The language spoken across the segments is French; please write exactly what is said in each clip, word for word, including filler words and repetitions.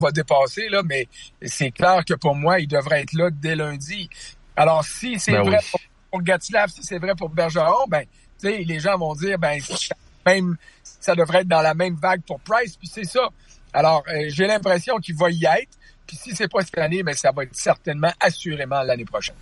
va dépasser, là, mais c'est clair que pour moi, il devrait être là dès lundi. Alors, si c'est ben vrai oui. pour, pour Gatillaf, si c'est vrai pour Bergeron, ben, tu sais, les gens vont dire, ben, même, ça devrait être dans la même vague pour Price, puis c'est ça. Alors, euh, j'ai l'impression qu'il va y être, puis si c'est pas cette année, ben, ça va être certainement, assurément, l'année prochaine.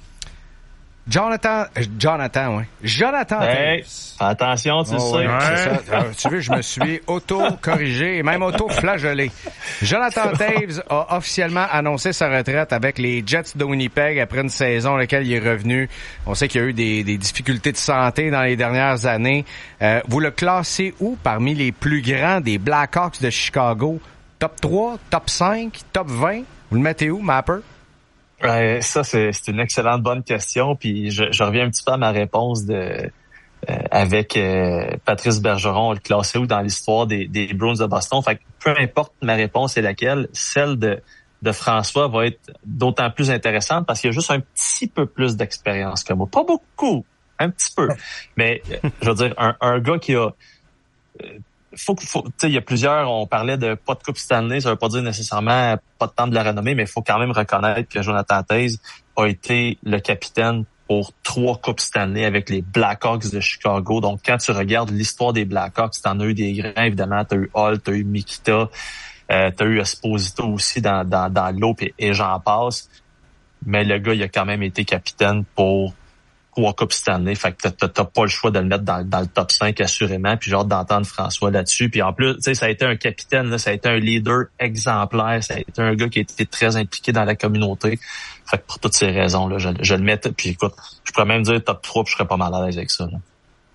Jonathan, euh, Jonathan, oui. Jonathan Hey, Toews. attention, tu Oh, sais. ouais, c'est ça. Euh, tu veux, je me suis auto-corrigé et même auto-flagellé. Jonathan Toews a officiellement annoncé sa retraite avec les Jets de Winnipeg après une saison dans laquelle il est revenu. On sait qu'il y a eu des, des difficultés de santé dans les dernières années. Euh, vous le classez où parmi les plus grands des Blackhawks de Chicago? Top trois, top cinq, top vingt? Vous le mettez où, Mapper? Ouais, ça, c'est, c'est une excellente bonne question. Puis je, je reviens un petit peu à ma réponse de euh, avec euh, Patrice Bergeron, le classé où dans l'histoire des, des Bruins de Boston. Fait que peu importe ma réponse est laquelle, celle de, de François va être d'autant plus intéressante parce qu'il a juste un petit peu plus d'expérience que moi. Pas beaucoup, un petit peu. Mais je veux dire, un, un gars qui a... Euh, faut faut tu sais il y a plusieurs, on parlait de pas de coupe Stanley, ça veut pas dire nécessairement pas de temps de la renommée, mais il faut quand même reconnaître que Jonathan Toews a été le capitaine pour trois coupes Stanley avec les Blackhawks de Chicago. Donc quand tu regardes l'histoire des Blackhawks, t'en as eu des grands évidemment, t'as eu Hall, t'as eu Mikita, euh, t'as eu Esposito aussi dans dans dans l'eau et, et j'en passe. Mais le gars il a quand même été capitaine pour trois coupes Stanley, fait que t'as, t'as pas le choix de le mettre dans, dans le top cinq assurément, puis j'ai hâte d'entendre François là-dessus. Puis en plus, tu sais, ça a été un capitaine, là, ça a été un leader exemplaire, ça a été un gars qui a été très impliqué dans la communauté. Fait que pour toutes ces raisons-là, je, je le mets, puis écoute, je pourrais même dire top trois, puis je serais pas mal à l'aise avec ça. Là.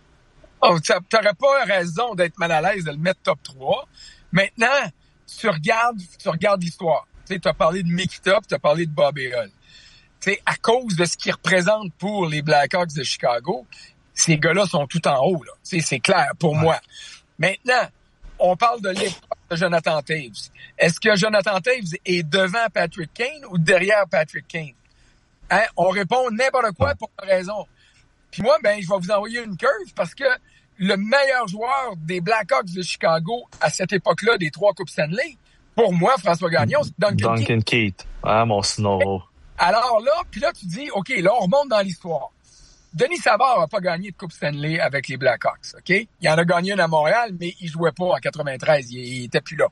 Oh, t'aurais pas raison d'être mal à l'aise de le mettre top trois. Maintenant, tu regardes, tu regardes l'histoire. Tu sais, t'as parlé de Mikita, puis t'as parlé de Bobby Hull. C'est à cause de ce qu'ils représentent pour les Blackhawks de Chicago, ces gars-là sont tout en haut. Là. C'est, c'est clair pour ouais. moi. Maintenant, on parle de l'époque de Jonathan Toews. Est-ce que Jonathan Toews est devant Patrick Kane ou derrière Patrick Kane? Hein? On répond n'importe quoi pour une raison. Puis moi, ben, je vais vous envoyer une curve parce que le meilleur joueur des Blackhawks de Chicago à cette époque-là des trois Coupes Stanley, pour moi, François Gagnon, c'est Duncan, Duncan Keith. Keith. Ah, mon Snow. Alors là, puis là, tu dis, OK, là, on remonte dans l'histoire. Denis Savard n'a pas gagné de Coupe Stanley avec les Blackhawks, OK? Il en a gagné une à Montréal, mais il jouait pas en quatre-vingt-treize. Il, il était plus là.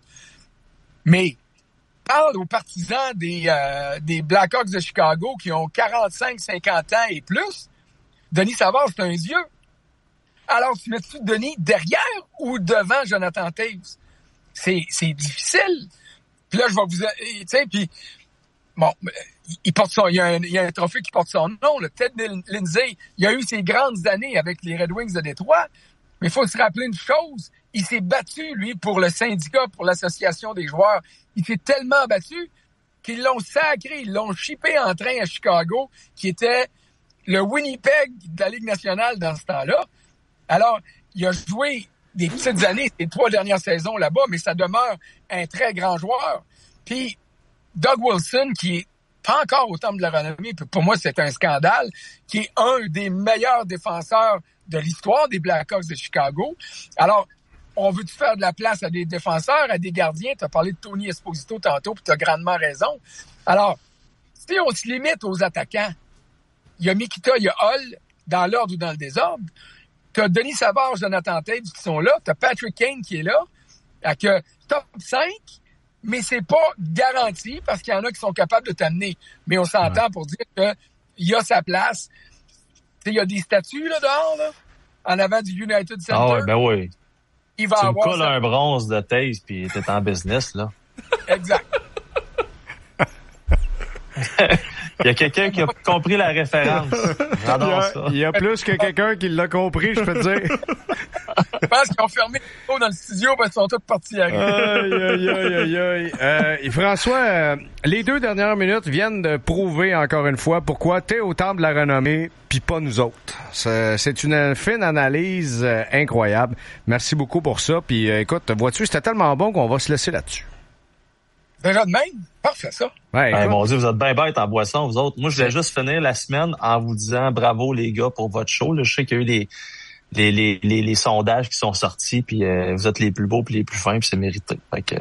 Mais parle aux partisans des, euh, des Blackhawks de Chicago qui ont quarante-cinq, cinquante ans et plus. Denis Savard, c'est un vieux. Alors, tu mets-tu Denis derrière ou devant Jonathan Toews? C'est, c'est difficile. Puis là, je vais vous... Tu sais, puis... Bon, il porte son, il y a un, il y a un trophée qui porte son nom, le Ted Lindsay. Il a eu ses grandes années avec les Red Wings de Détroit. Mais il faut se rappeler une chose. Il s'est battu, lui, pour le syndicat, pour l'association des joueurs. Il s'est tellement battu qu'ils l'ont sacré, ils l'ont chippé en train à Chicago, qui était le Winnipeg de la Ligue nationale dans ce temps-là. Alors, il a joué des petites années, ces trois dernières saisons là-bas, mais ça demeure un très grand joueur. Puis, Doug Wilson, qui est pas encore au temple de la renommée, pour moi, c'est un scandale, qui est un des meilleurs défenseurs de l'histoire des Blackhawks de Chicago. Alors, on veut-tu faire de la place à des défenseurs, à des gardiens? Tu as parlé de Tony Esposito tantôt, puis tu as grandement raison. Alors, si on se limite aux attaquants, il y a Mikita, il y a Hull, dans l'ordre ou dans le désordre. Tu as Denis Savard, Jonathan Toews qui sont là. Tu as Patrick Kane qui est là, avec euh, top cinq. Mais c'est pas garanti parce qu'il y en a qui sont capables de t'amener. Mais on s'entend ouais. pour dire que il y a sa place. Il y a des statues là dehors, là, en avant du United Center. Ah ouais, ben oui. Il va tu avoir me colles sa... un bronze de Toews puis t'es en business, là. Exact. Il y a quelqu'un qui a compris la référence. J'adore il y a, ça. Il y a plus que quelqu'un qui l'a compris, je peux te dire. Je pense qu'ils ont fermé les micros dans le studio parce qu'ils sont tous partis à Aïe, aïe, aïe, aïe, aïe. Euh, François, euh, les deux dernières minutes viennent de prouver encore une fois pourquoi t'es au temple de la renommée puis pas nous autres. C'est, c'est une fine analyse euh, incroyable. Merci beaucoup pour ça. Puis euh, écoute, vois-tu, c'était tellement bon qu'on va se laisser là-dessus. Déjà de même? Parfait, ça. Ouais, hey, mon Dieu, vous êtes bien bêtes en boisson, vous autres. Moi, je voulais juste finir la semaine en vous disant bravo, les gars, pour votre show. Là, je sais qu'il y a eu les, les, les, les, les sondages qui sont sortis, puis euh, vous êtes les plus beaux puis les plus fins, puis c'est mérité. Fait que, euh,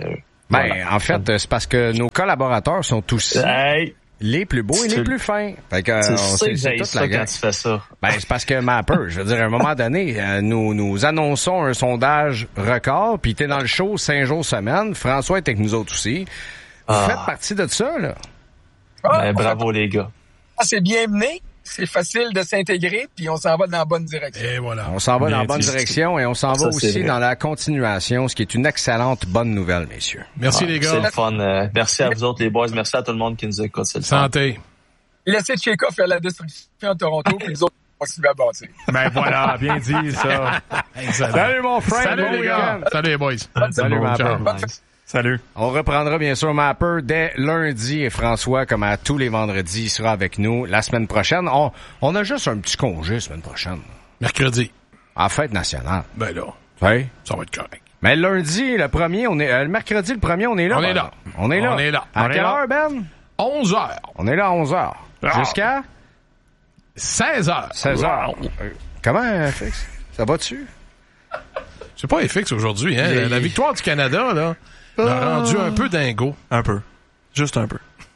Ben, Voilà. en fait, c'est parce que nos collaborateurs sont aussi Hey, les plus beaux et tu- les plus fins. Fait que, euh, c'est on ça sait, que c'est j'ai toute ça la quand gang. tu fais ça. Ben, c'est parce que Mapper, je veux dire, à un moment donné, euh, nous, nous annonçons un sondage record, puis t'es dans le show cinq jours semaine. François est avec nous autres aussi. Vous Ah. faites partie de ça, là. Ah, Ben, bravo, les gars. c'est bien mené, c'est facile de s'intégrer, puis on s'en va dans la bonne direction. Et voilà. On s'en va Bien dans la bonne dit. direction et on s'en Ça, va c'est aussi vrai. dans la continuation, ce qui est une excellente bonne nouvelle, messieurs. Merci, Ah, les C'est gars. le fun. Euh, merci à vous autres, les boys. Merci à tout le monde qui nous écoute. C'est le fun. Santé. Laissez Tchéka faire la destruction à Toronto, puis les autres vont continuer à bâtir. Ben voilà, bien dit, ça. Excellent. Salut, mon frère. Salut, bon les gars. week-end. Salut, les boys. Salut, Bon, Mapper. ciao. Salut. On reprendra bien sûr Mapper dès lundi et François, comme à tous les vendredis, sera avec nous la semaine prochaine. On, on a juste un petit congé la semaine prochaine. Mercredi. En fête nationale. Ben là, Oui. ça va être correct. Mais lundi, le premier, on est, euh, le mercredi, le premier, on est là. On est ben. là. On est là. On est là. À On est quelle là. heure, Ben? onze heures. On est là à onze heures. Ah. Jusqu'à seize heures. seize heures. Euh, Comment, euh, Fix? Ça va dessus? C'est pas F X aujourd'hui, hein. Les- La, la victoire du Canada, là, l'a rendu un peu dingo. Un peu. Juste un peu.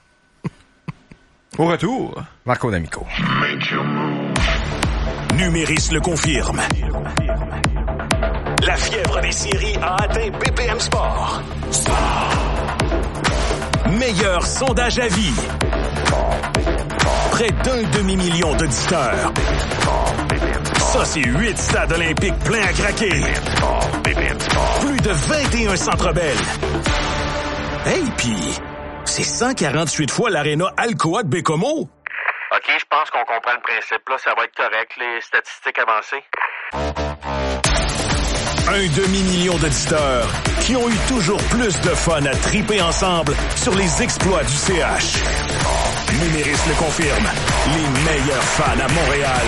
Au retour. Marco D'Amico. Numéris le confirme. La fièvre des séries a atteint B P M Sport. Sport. Meilleur sondage à vie. Près d'un demi-million d'auditeurs. Ça, c'est huit stades olympiques pleins à craquer. Plus de vingt et un centres belles. Hey, pis c'est cent quarante-huit fois l'aréna Alcoa de Bécomo. OK, je pense qu'on comprend le principe. Là, ça va être correct, les statistiques avancées. Un demi-million d'auditeurs qui ont eu toujours plus de fun à triper ensemble sur les exploits du C H. Numéris le confirme. Les meilleurs fans à Montréal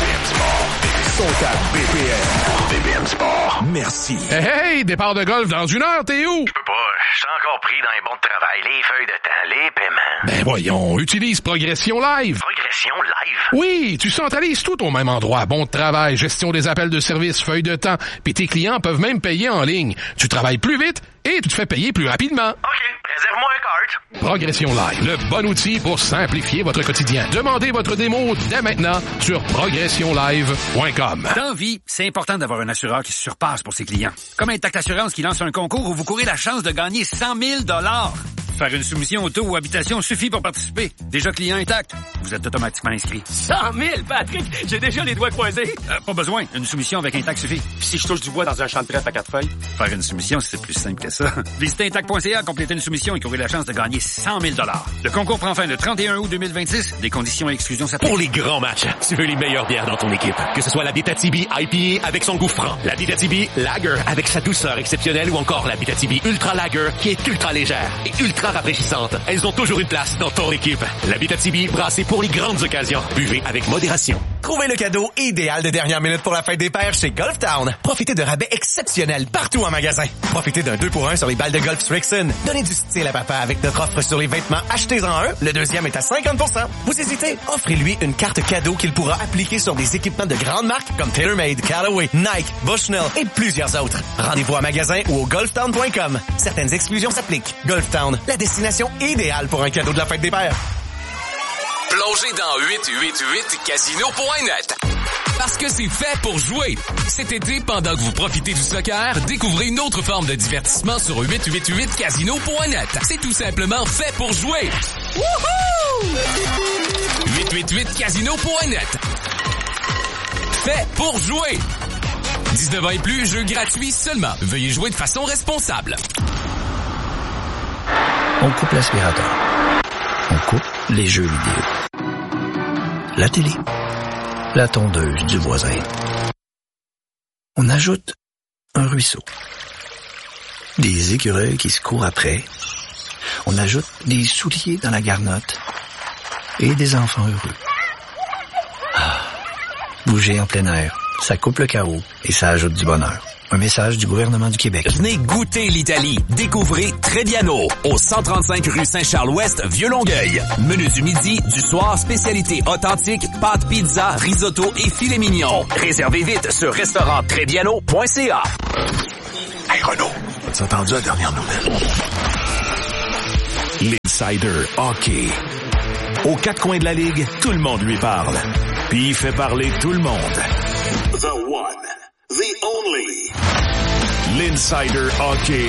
sont à B P M. B P M Sport. Merci. Hey, hey, départ de golf dans une heure, t'es où? Je peux pas, je suis encore pris dans les bons de travail, les feuilles de temps, les paiements. Ben voyons, utilise Progression Live. Progression live. Oui, tu centralises tout au même endroit. Bon de travail, gestion des appels de service, feuilles de temps, puis tes clients peuvent même payer en ligne. Tu travailles plus vite et tu te fais payer plus rapidement. OK, réserve-moi un cart. Progression Live, le bon outil pour simplifier votre quotidien. Demandez votre démo dès maintenant sur progression live point com. Dans vie, c'est important d'avoir un assureur qui se surpasse pour ses clients. Comme Intact Assurance qui lance un concours où vous courez la chance de gagner cent mille dollars. Faire une soumission auto ou habitation suffit pour participer. Déjà client Intact, vous êtes automatiquement inscrit. cent mille, Patrick! J'ai déjà les doigts croisés. Euh, pas besoin, une soumission avec Intact suffit. Puis si je touche du bois dans un champ de trèfle à quatre feuilles? Faire une soumission, c'est plus simple que ça. Visitez intact point c a, complétez une soumission et courez la chance de gagner cent mille dollars. Le concours prend fin le trente et un août deux mille vingt-six. Des conditions et exclusions s'appliquent. Pour les grands matchs, tu veux les meilleures bières dans ton équipe. Que ce soit la Abitibi I P A avec son goût franc, la Abitibi Lager avec sa douceur exceptionnelle ou encore la Abitibi Ultra Lager qui est ultra légère et ultra rafraîchissante. Elles ont toujours une place dans ton équipe. La Abitibi brassée pour les grandes occasions. Buvez avec modération. Trouvez le cadeau idéal de dernière minute pour la fête des pères chez Golf Town. Profitez de rabais exceptionnels partout en magasin. Profitez d'un deux pour un sur les balles de golf Strixon. Donnez du style à papa avec notre offre sur les vêtements. Achetez-en un, le deuxième est à cinquante pour cent. Vous hésitez? Offrez-lui une carte cadeau qu'il pourra appliquer sur des équipements de grandes marques comme TaylorMade, Callaway, Nike, Bushnell et plusieurs autres. Rendez-vous à magasin ou au golf town point com. Certaines exclusions s'appliquent. Golf Town, la destination idéale pour un cadeau de la fête des pères. Plongez dans huit huit huit casino point net. Parce que c'est fait pour jouer. Cet été, pendant que vous profitez du soccer, découvrez une autre forme de divertissement sur huit huit huit casino point net. C'est tout simplement fait pour jouer. Wouhou! huit huit huit casino point net. Fait pour jouer. dix-neuf ans et plus, jeu gratuit seulement. Veuillez jouer de façon responsable. On coupe l'aspirateur. On coupe les jeux vidéo. La télé. La tondeuse du voisin. On ajoute un ruisseau. Des écureuils qui se courent après. On ajoute des souliers dans la garnotte. Et des enfants heureux. Ah, bouger en plein air, ça coupe le chaos et ça ajoute du bonheur. Un message du gouvernement du Québec. Venez goûter l'Italie. Découvrez Trebbiano, au cent trente-cinq rue Saint-Charles-Ouest, Vieux-Longueuil. Menu du midi, du soir, spécialité authentique, pâtes pizza, risotto et filet mignon. Réservez vite sur restaurant trebbiano point c a. Hey Renaud, as-tu entendu la dernière nouvelle? L'Insider Hockey. Aux quatre coins de la Ligue, tout le monde lui parle. Puis il fait parler tout le monde. The one, the only. L'Insider Hockey.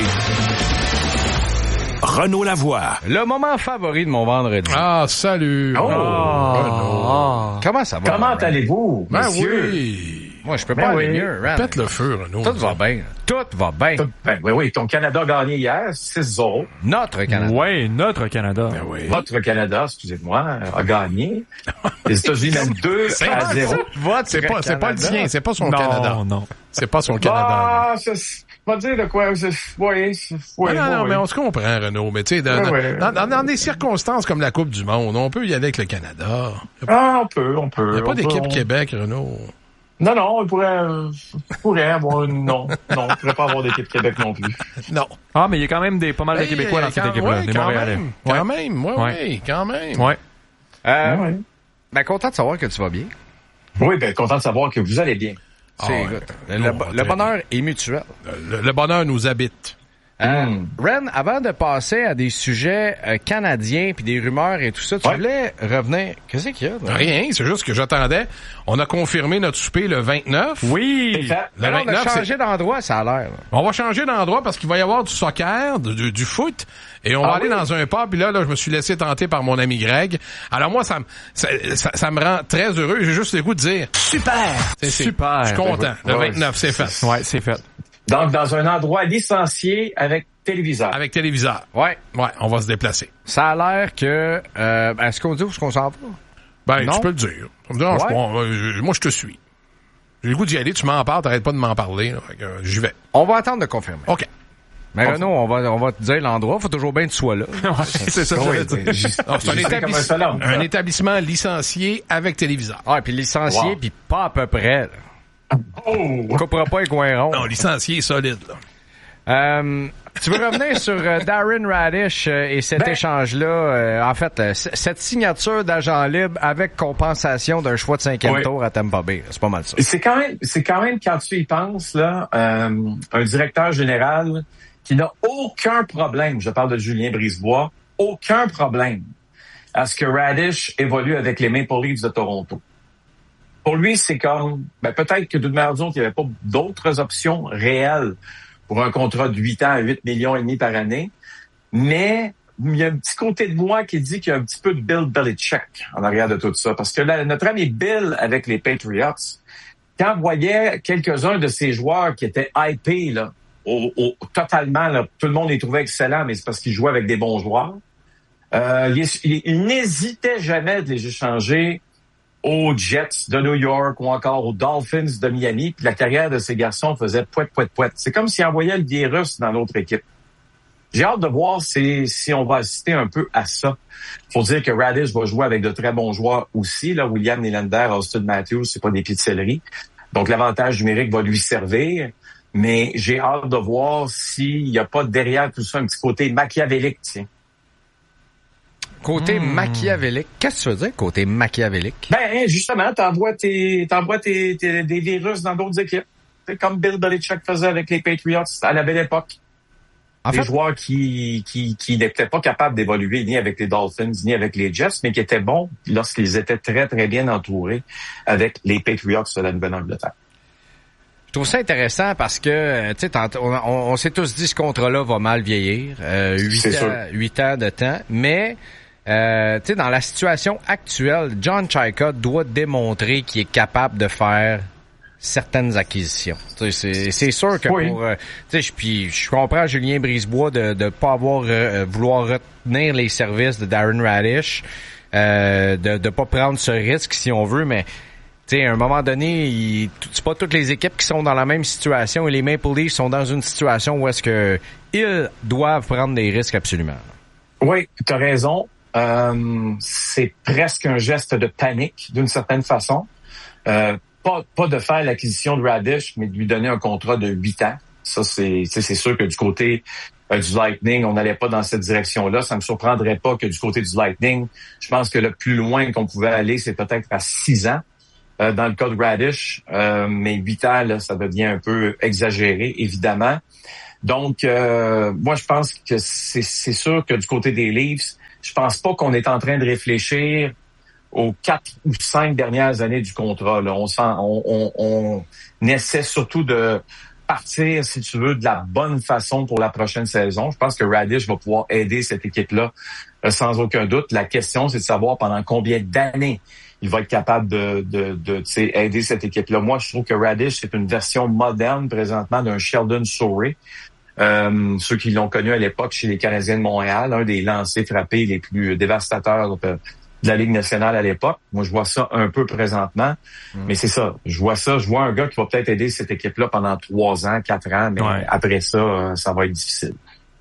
Renaud Lavoie. Le moment favori de mon vendredi. Ah, salut. Oh. Renaud. Oh. Comment ça va? Comment allez-vous, Ben messieurs? oui. Moi, je peux Ben pas oui. aller mieux, Ran. Pète le feu, Renaud. Tout va bien. Tout va bien. Tout- Ben oui, oui, ton Canada a gagné hier, six zéro. Notre Canada. Ouais, notre Canada. Ben oui. Votre Canada, excusez-moi, a gagné. Les États-Unis mènent deux à zéro. Votre C'est pas, c'est pas le Canada. sien, c'est pas son Non, Canada. non. C'est pas son Canada. Ah, c'est, pas dire de quoi, c'est, oui, c'est, oui, non, non, non, oui. mais on se comprend, Renaud. Mais tu sais, dans, Ouais, ouais. dans, dans- dans des circonstances comme la Coupe du Monde, on peut y aller avec le Canada. Ah, on peut, on peut. Il n'y a pas on d'équipe peut, on- Québec, Renaud. Non, non, on pourrait, euh, on pourrait avoir une, non, non, on pourrait pas avoir d'équipe Québec non plus. Non. Ah, mais il y a quand même des, pas mal de Hey, Québécois dans quand- cette équipe-là, ouais, des quand Montréalais. même, Ouais. Quand même, ouais, Ouais. ouais, quand même. Ouais. Euh, Ouais. Ben, content de savoir que tu vas bien. Oui, ben, content de savoir que vous allez bien. Ah, C'est, ouais. écoute, Nous, le, on va le très bonheur est mutuel. Le, le bonheur nous habite. Euh, Mm. Ren, avant de passer à des sujets euh, canadiens puis des rumeurs et tout ça, tu Ouais. voulais revenir. Qu'est-ce qu'il y a? là? Rien, c'est juste que j'attendais. On a confirmé notre souper le vingt-neuf. Oui! C'est fait. Le Mais là, on a vingt-neuf, c'est- changé d'endroit, ça a l'air. là. On va changer d'endroit parce qu'il va y avoir du soccer, du, du- du foot, et on Ah va aller oui? dans un pub. Puis là, là, je me suis laissé tenter par mon ami Greg. Alors moi, ça, me- ça, ça, ça me rend très heureux. J'ai juste le goût de dire Super! c'est- c'est- Super. Je suis content. Le Ouais, vingt-neuf, c'est fait. Ouais, c'est fait. Donc, dans un endroit licencié avec téléviseur. Avec téléviseur. Ouais. Ouais, on va se déplacer. Ça a l'air que... Euh, est-ce qu'on dit où est-ce qu'on s'en va? Ben, Non? tu peux le dire. Ça me dérange Ouais. pas. Euh, je- Moi, je te suis. J'ai le goût d'y aller. Tu m'en parles, t'arrêtes pas de m'en parler. là. Fait que, euh, j'y vais. On va attendre de confirmer. OK. Mais Renaud, on va, on va te dire l'endroit. Faut toujours bien que tu sois là. c'est ça, que Oui, j'allais dire. oui, juste- Ah, c'est un, juste comme un établiss- seul homme. un établissement licencié avec téléviseur. Ah, puis licencié, Wow. puis pas à peu près. Là. Oh! On coupera pas les coins ronds. Non, licencié solide. Là. Euh, tu veux revenir sur euh, Darren Radish euh, et cet Ben- échange-là? euh, en fait, euh, c- cette signature d'agent libre avec compensation d'un choix de cinquième Oui. tour à Tampa Bay. C'est pas mal ça. C'est quand même, c'est quand même quand tu y penses là, euh, un directeur général qui n'a aucun problème. Je parle de Julien Brisebois, aucun problème à ce que Radish évolue avec les Maple Leafs de Toronto. Pour lui, c'est comme, ben peut-être que d'une manière ou d'une autre, il n'y avait pas d'autres options réelles pour un contrat de huit ans à huit millions et demi par année, mais il y a un petit côté de moi qui dit qu'il y a un petit peu de Bill Belichick en arrière de tout ça. Parce que là, notre ami Bill avec les Patriots, quand on voyait quelques-uns de ces joueurs qui étaient hypés, là, au, au, totalement, là, tout le monde les trouvait excellents, mais c'est parce qu'ils jouaient avec des bons joueurs, euh, il, il, il n'hésitait jamais de les échanger aux Jets de New York ou encore aux Dolphins de Miami, puis la carrière de ces garçons faisait poète, poète, poète. C'est comme s'ils envoyaient le virus dans l'autre équipe. J'ai hâte de voir si, si on va assister un peu à ça. Faut dire que Radish va jouer avec de très bons joueurs aussi. Là, William Nylander, Austin Matthews, c'est pas des pieds de céleri. Donc, l'avantage numérique va lui servir. Mais j'ai hâte de voir s'il n'y a pas derrière tout ça un petit côté machiavélique, tiens. Côté Hmm. machiavélique. Qu'est-ce que tu veux dire, côté machiavélique? Ben, justement, t'envoies tes, t'envoies tes, tes, des virus dans d'autres équipes. C'est comme Bill Belichick faisait avec les Patriots à la belle époque. En des fait- joueurs qui, qui, qui n'étaient pas capables d'évoluer ni avec les Dolphins, ni avec les Jets, mais qui étaient bons lorsqu'ils étaient très, très bien entourés avec les Patriots de la Nouvelle-Angleterre. Je trouve ça intéressant parce que, tu sais, tant- on, on, on s'est tous dit ce contrat-là va mal vieillir. Euh, huit C'est sûr. ans, huit ans de temps. Mais, euh, tu sais, dans la situation actuelle, John Chayka doit démontrer qu'il est capable de faire certaines acquisitions. Tu sais, C'est, c'est sûr que Oui. pour... euh, tu sais, je- puis je comprends Julien Brisebois de ne pas avoir euh, vouloir retenir les services de Darren Radish, euh, de ne pas prendre ce risque si on veut, mais... Tu sais, à un moment donné, il, c'est pas toutes les équipes qui sont dans la même situation et les Maple Leafs sont dans une situation où est-ce que ils doivent prendre des risques absolument. Oui, tu as raison. Euh, c'est presque un geste de panique, d'une certaine façon. Euh, pas, pas de faire l'acquisition de Radish, mais de lui donner un contrat de huit ans. Ça, c'est, c'est sûr que du côté euh, du Lightning, on n'allait pas dans cette direction-là. Ça me surprendrait pas que du côté du Lightning, je pense que le plus loin qu'on pouvait aller, c'est peut-être à six ans. Euh, dans le cas de Radish, euh, mais huit ans, là, ça devient un peu exagéré, évidemment. Donc, euh, moi, je pense que c'est, c'est sûr que du côté des Leafs, je pense pas qu'on est en train de réfléchir aux quatre ou cinq dernières années du contrat. Là. On, sent, on, on, on essaie surtout de partir, si tu veux, de la bonne façon pour la prochaine saison. Je pense que Radish va pouvoir aider cette équipe-là euh, sans aucun doute. La question, c'est de savoir pendant combien d'années il va être capable de, de, de tu sais, aider cette équipe-là. Moi, je trouve que Radish, c'est une version moderne présentement d'un Sheldon Souray. Euh, ceux qui l'ont connu à l'époque chez les Canadiens de Montréal, un des lancers frappés les plus dévastateurs de, de la Ligue nationale à l'époque. Moi, je vois ça un peu présentement, mmh. mais c'est ça. Je vois ça, je vois un gars qui va peut-être aider cette équipe-là pendant trois ans, quatre ans, mais ouais. après ça, ça va être difficile.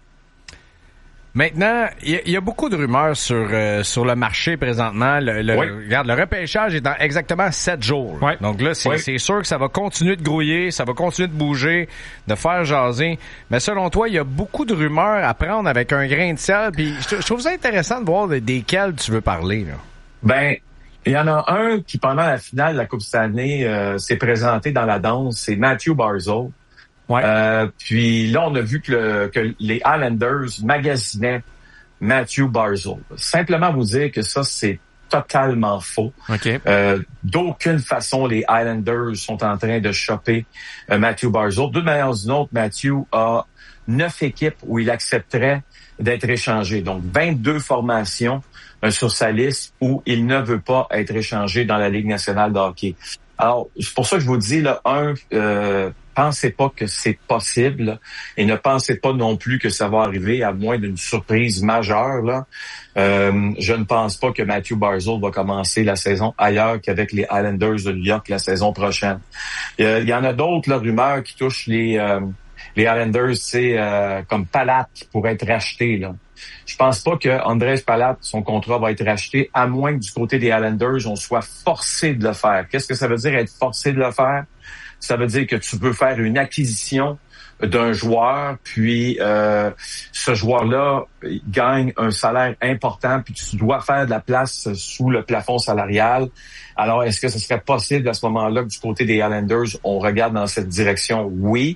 Maintenant, il y, y a beaucoup de rumeurs sur euh, sur le marché présentement. Le, le, oui. Regarde, le repêchage est dans exactement sept jours. Oui. Donc là, c'est, oui. c'est sûr que ça va continuer de grouiller, ça va continuer de bouger, de faire jaser. Mais selon toi, il y a beaucoup de rumeurs à prendre avec un grain de sel. Puis je, je trouve ça intéressant de voir desquelles tu veux parler. Là. Ben, il y en a un qui, pendant la finale de la Coupe Stanley, euh, s'est présenté dans la danse. C'est Matthew Barzal. Ouais. Euh, puis là, on a vu que, le, que les Islanders magasinaient Matthew Barzal. Simplement vous dire que ça, c'est totalement faux. Okay. Euh, d'aucune façon, les Islanders sont en train de choper euh, Matthew Barzal. D'une manière ou d'une autre, Matthew a neuf équipes où il accepterait d'être échangé. Donc, vingt-deux formations euh, sur sa liste où il ne veut pas être échangé dans la Ligue nationale de hockey. Alors, c'est pour ça que je vous dis, là, un... Euh, pensez pas que c'est possible et ne pensez pas non plus que ça va arriver à moins d'une surprise majeure. Là. Euh, je ne pense pas que Matthew Barzal va commencer la saison ailleurs qu'avec les Islanders de New York la saison prochaine. Il y, y en a d'autres là, rumeurs qui touchent les euh, les Islanders, tu sais, euh, comme Palat qui pourrait être racheté. Là. Je pense pas que Andrés Palat, son contrat va être racheté, à moins que du côté des Islanders, on soit forcé de le faire. Qu'est-ce que ça veut dire être forcé de le faire? Ça veut dire que tu peux faire une acquisition d'un joueur, puis euh, ce joueur-là gagne un salaire important, puis tu dois faire de la place sous le plafond salarial. Alors, est-ce que ce serait possible à ce moment-là que du côté des Islanders, on regarde dans cette direction? Oui,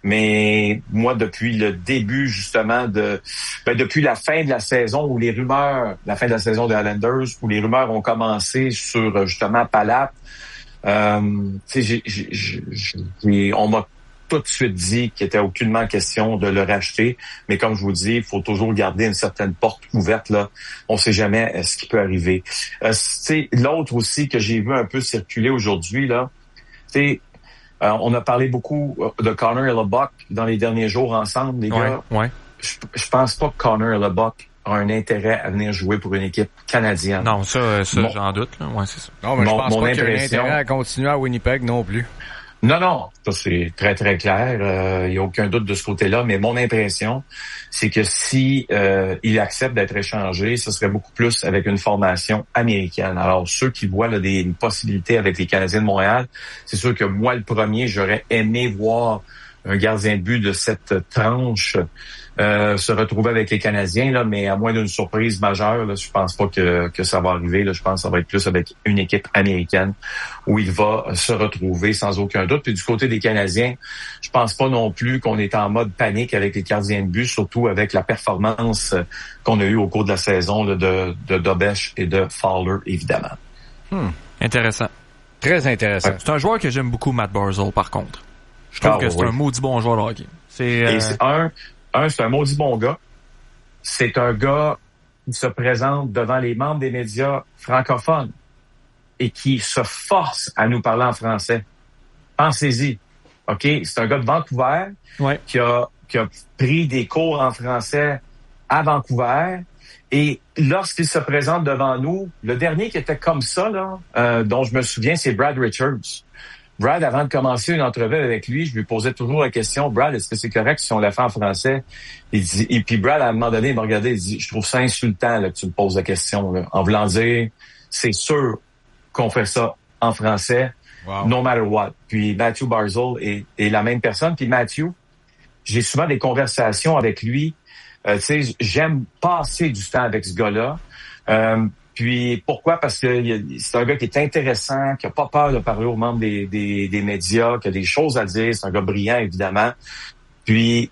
mais moi, depuis le début, justement, de ben, depuis la fin de la saison, où les rumeurs, la fin de la saison des Islanders, où les rumeurs ont commencé sur, justement, Palat, Euh, tu sais, j'ai, j'ai, j'ai, on m'a tout de suite dit qu'il n'était aucunement question de le racheter, mais comme je vous dis, il faut toujours garder une certaine porte ouverte là. On sait jamais ce qui peut arriver. Euh, tu sais, l'autre aussi que j'ai vu un peu circuler aujourd'hui là, tu sais, euh, on a parlé beaucoup de Connor et Leboeck dans les derniers jours ensemble, les gars. Ouais, ouais. Je, je pense pas que Connor et Leboeck a un intérêt à venir jouer pour une équipe canadienne. Non, ça, ça mon, j'en doute. Là. Ouais, c'est ça. Non, mais mon, je pense mon pas qu'il y a un impression... intérêt à continuer à Winnipeg non plus. Non, non, ça c'est très, très clair. Il euh, n'y a aucun doute de ce côté-là. Mais mon impression, c'est que si euh, il accepte d'être échangé, ce serait beaucoup plus avec une formation américaine. Alors, ceux qui voient là, des possibilités avec les Canadiens de Montréal, c'est sûr que moi, le premier, j'aurais aimé voir un gardien de but de cette tranche euh, se retrouver avec les Canadiens, là, mais à moins d'une surprise majeure, là, je pense pas que, que ça va arriver. Là, je pense que ça va être plus avec une équipe américaine où il va se retrouver sans aucun doute. Puis du côté des Canadiens, je pense pas non plus qu'on est en mode panique avec les gardiens de but, surtout avec la performance qu'on a eue au cours de la saison là, de, de Dobeš et de Fowler, évidemment. Hmm. Intéressant. Très intéressant. C'est un joueur que j'aime beaucoup, Matt Barzal, par contre. Je trouve ah, que c'est oui. un maudit bon joueur de hockey. C'est, euh... Et c'est un, un, c'est un maudit bon gars. C'est un gars qui se présente devant les membres des médias francophones et qui se force à nous parler en français. Pensez-y. OK? C'est un gars de Vancouver ouais. qui a, qui a pris des cours en français à Vancouver. Et lorsqu'il se présente devant nous, le dernier qui était comme ça, là, euh, dont je me souviens, c'est Brad Richards. Brad, avant de commencer une entrevue avec lui, je lui posais toujours la question, Brad, est-ce que c'est correct si on la fait en français? Il dit, et puis Brad, à un moment donné, il m'a regardé, il dit, je trouve ça insultant là, que tu me poses la question, là, en voulant dire, c'est sûr qu'on fait ça en français, wow. no matter what. Puis Matthew Barzal est, est la même personne. Puis Matthew, j'ai souvent des conversations avec lui. Euh, tu sais, j'aime passer du temps avec ce gars-là. Euh, Puis pourquoi? Parce que c'est un gars qui est intéressant, qui a pas peur de parler aux membres des, des, des médias, qui a des choses à dire. C'est un gars brillant, évidemment. Puis,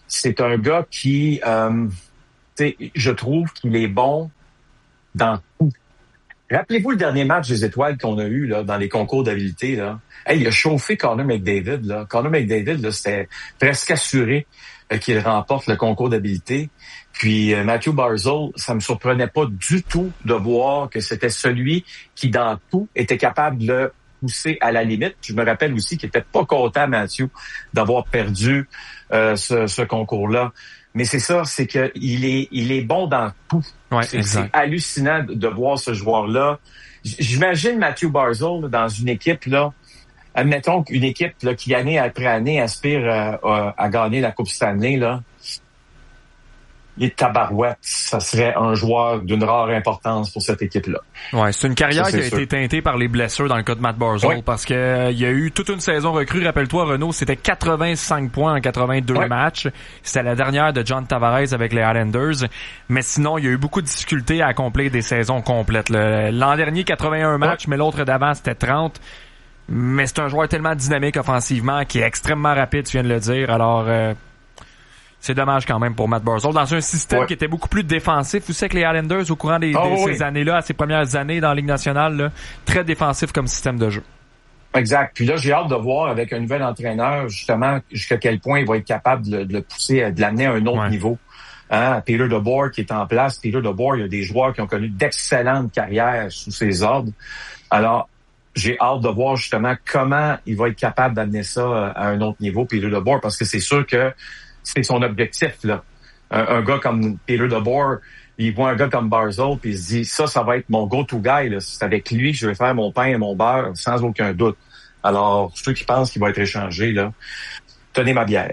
c'est un gars qui, euh, tu sais, je trouve qu'il est bon dans tout. Rappelez-vous le dernier match des étoiles qu'on a eu là dans les concours d'habileté là. Hey, il a chauffé Connor McDavid là. Connor McDavid là, c'était presque assuré euh, qu'il remporte le concours d'habileté. Puis euh, Matthew Barzal, ça me surprenait pas du tout de voir que c'était celui qui dans tout était capable de le pousser à la limite. Je me rappelle aussi qu'il était pas content Matthew d'avoir perdu euh, ce, ce concours-là. Mais c'est ça, c'est que il est il est bon dans tout. Ouais, c'est, c'est hallucinant de, de voir ce joueur-là. J'imagine Matthew Barzal là, dans une équipe là. Admettons qu'une équipe là, qui année après année aspire euh, à, à gagner la Coupe Stanley là. Les tabarouettes, ça serait un joueur d'une rare importance pour cette équipe-là. Ouais, c'est une carrière ça, qui a sûr. été teintée par les blessures dans le cas de Matt Barzal, oui. parce que euh, il y a eu toute une saison recrue. Rappelle-toi, Renaud, c'était quatre-vingt-cinq points en quatre-vingt-deux ouais. matchs. C'était la dernière de John Tavares avec les Islanders. Mais sinon, il y a eu beaucoup de difficultés à accomplir des saisons complètes. Le, l'an dernier, quatre-vingt-un matchs, ouais. mais l'autre d'avant, c'était trente. Mais c'est un joueur tellement dynamique offensivement, qui est extrêmement rapide, tu viens de le dire. Alors... Euh, c'est dommage quand même pour Matt Barzal. Dans un système ouais. qui était beaucoup plus défensif. Vous savez que les Islanders, au courant des, oh, des oui. ces années-là, à ces premières années dans la Ligue nationale, là, très défensif comme système de jeu. Exact. Puis là, j'ai hâte de voir avec un nouvel entraîneur, justement, jusqu'à quel point il va être capable de, de le pousser, de l'amener à un autre ouais. niveau. Hein? Peter DeBoer qui est en place. Peter DeBoer, il y a des joueurs qui ont connu d'excellentes carrières sous ses ordres. Alors, j'ai hâte de voir justement comment il va être capable d'amener ça à un autre niveau, Peter DeBoer, parce que c'est sûr que c'est son objectif, là. Un, un gars comme Peter DeBoer, il voit un gars comme Barzal, puis il se dit, ça, ça va être mon go-to guy, là. C'est avec lui que je vais faire mon pain et mon beurre, sans aucun doute. Alors, ceux qui pensent qu'il va être échangé, là, tenez ma bière.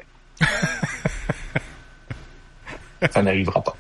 Ça n'arrivera pas.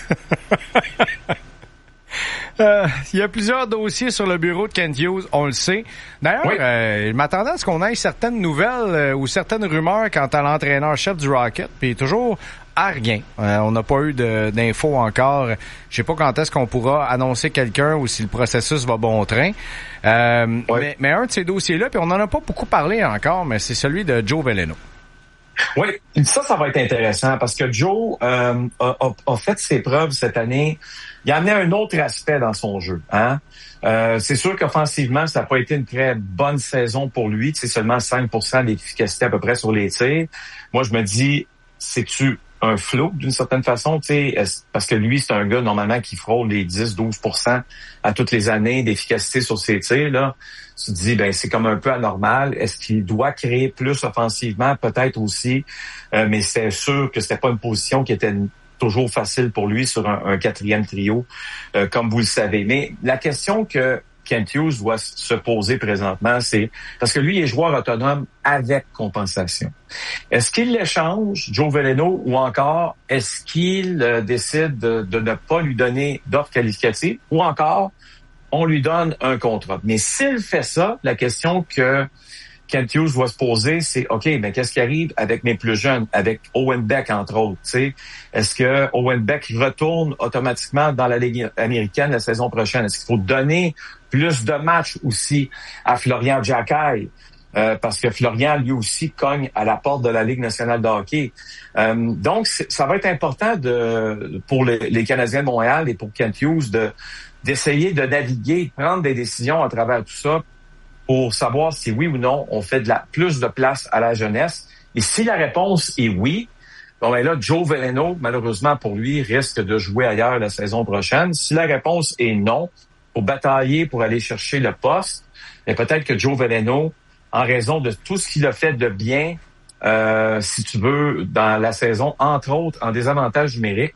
Euh, il y a plusieurs dossiers sur le bureau de Kent Hughes, on le sait. D'ailleurs, oui. euh, je m'attendais à ce qu'on ait certaines nouvelles euh, ou certaines rumeurs quant à l'entraîneur-chef du Rocket, puis toujours à rien. Euh, on n'a pas eu de, d'infos encore. Je sais pas quand est-ce qu'on pourra annoncer quelqu'un ou si le processus va bon train. Euh, oui. mais, mais un de ces dossiers-là, puis on n'en a pas beaucoup parlé encore, mais c'est celui de Joe Veleno. Oui, ça, ça va être intéressant parce que Joe euh, a, a, a fait ses preuves cette année. Il a amené un autre aspect dans son jeu. Hein? Euh, c'est sûr qu'offensivement, ça n'a pas été une très bonne saison pour lui. C'est seulement cinq pour cent d'efficacité à peu près sur les tirs. Moi, je me dis, c'est-tu un flou d'une certaine façon? Parce que lui, c'est un gars normalement qui frôle les dix à douze pour cent à toutes les années d'efficacité sur ses tirs. Là. Tu te dis, ben c'est comme un peu anormal. Est-ce qu'il doit créer plus offensivement? Peut-être aussi. Euh, mais c'est sûr que c'était pas une position qui était toujours facile pour lui sur un, un quatrième trio, euh, comme vous le savez. Mais la question que Kent Hughes doit se poser présentement, c'est parce que lui il est joueur autonome avec compensation. Est-ce qu'il l'échange, Joe Veleno, ou encore est-ce qu'il euh, décide de, de ne pas lui donner d'offre qualificative, ou encore on lui donne un contrat? Mais s'il fait ça, la question que Kent Hughes doit se poser, c'est OK, mais qu'est-ce qui arrive avec mes plus jeunes, avec Owen Beck, entre autres, tu sais? Est-ce que Owen Beck retourne automatiquement dans la Ligue américaine la saison prochaine? Est-ce qu'il faut donner plus de matchs aussi à Florian Giacchai? Euh, parce que Florian, lui aussi, cogne à la porte de la Ligue nationale de hockey. Euh, donc, ça va être important de pour les, les Canadiens de Montréal et pour Kent Hughes de d'essayer de naviguer, de prendre des décisions à travers tout ça pour savoir si oui ou non on fait de la plus de place à la jeunesse. Et si la réponse est oui, bon ben là, Joe Veleno, malheureusement pour lui, risque de jouer ailleurs la saison prochaine. Si la réponse est non, pour batailler, pour aller chercher le poste, mais peut-être que Joe Veleno, en raison de tout ce qu'il a fait de bien, euh, si tu veux, dans la saison, entre autres, en désavantage numérique,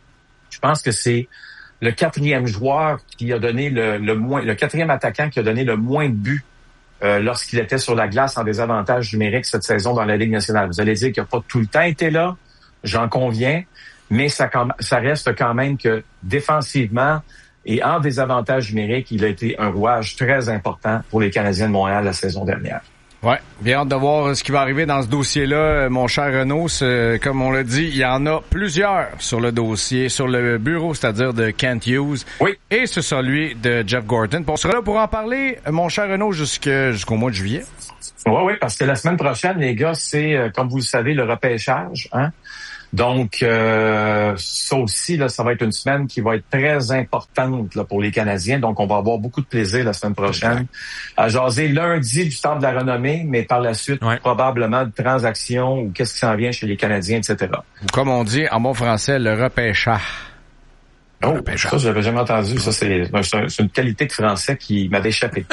je pense que c'est le quatrième joueur qui a donné le, le moins, le quatrième attaquant qui a donné le moins de buts Euh, lorsqu'il était sur la glace en désavantage numérique cette saison dans la Ligue nationale. Vous allez dire qu'il n'a pas tout le temps été là, j'en conviens, mais ça, ça reste quand même que défensivement et en désavantage numérique, il a été un rouage très important pour les Canadiens de Montréal la saison dernière. Ouais, bien hâte de voir ce qui va arriver dans ce dossier-là, mon cher Renaud. Comme on l'a dit, il y en a plusieurs sur le dossier, sur le bureau, c'est-à-dire de Kent Hughes. Oui. Et sur celui de Jeff Gorton. On sera là pour en parler, mon cher Renaud, jusqu'à, jusqu'au mois de juillet. Oui, oui, parce que la semaine prochaine, les gars, c'est, comme vous le savez, le repêchage. Hein? Donc, euh, ça aussi, là, ça va être une semaine qui va être très importante là, pour les Canadiens. Donc, on va avoir beaucoup de plaisir la semaine prochaine à jaser lundi du temps de la renommée, mais par la suite, ouais. probablement de transactions ou qu'est-ce qui s'en vient chez les Canadiens, et cetera. Ou comme on dit en bon français, le repêchage. Oh, repêchage. Ça, je l'avais jamais entendu. Ça, c'est, c'est une qualité de français qui m'avait échappé.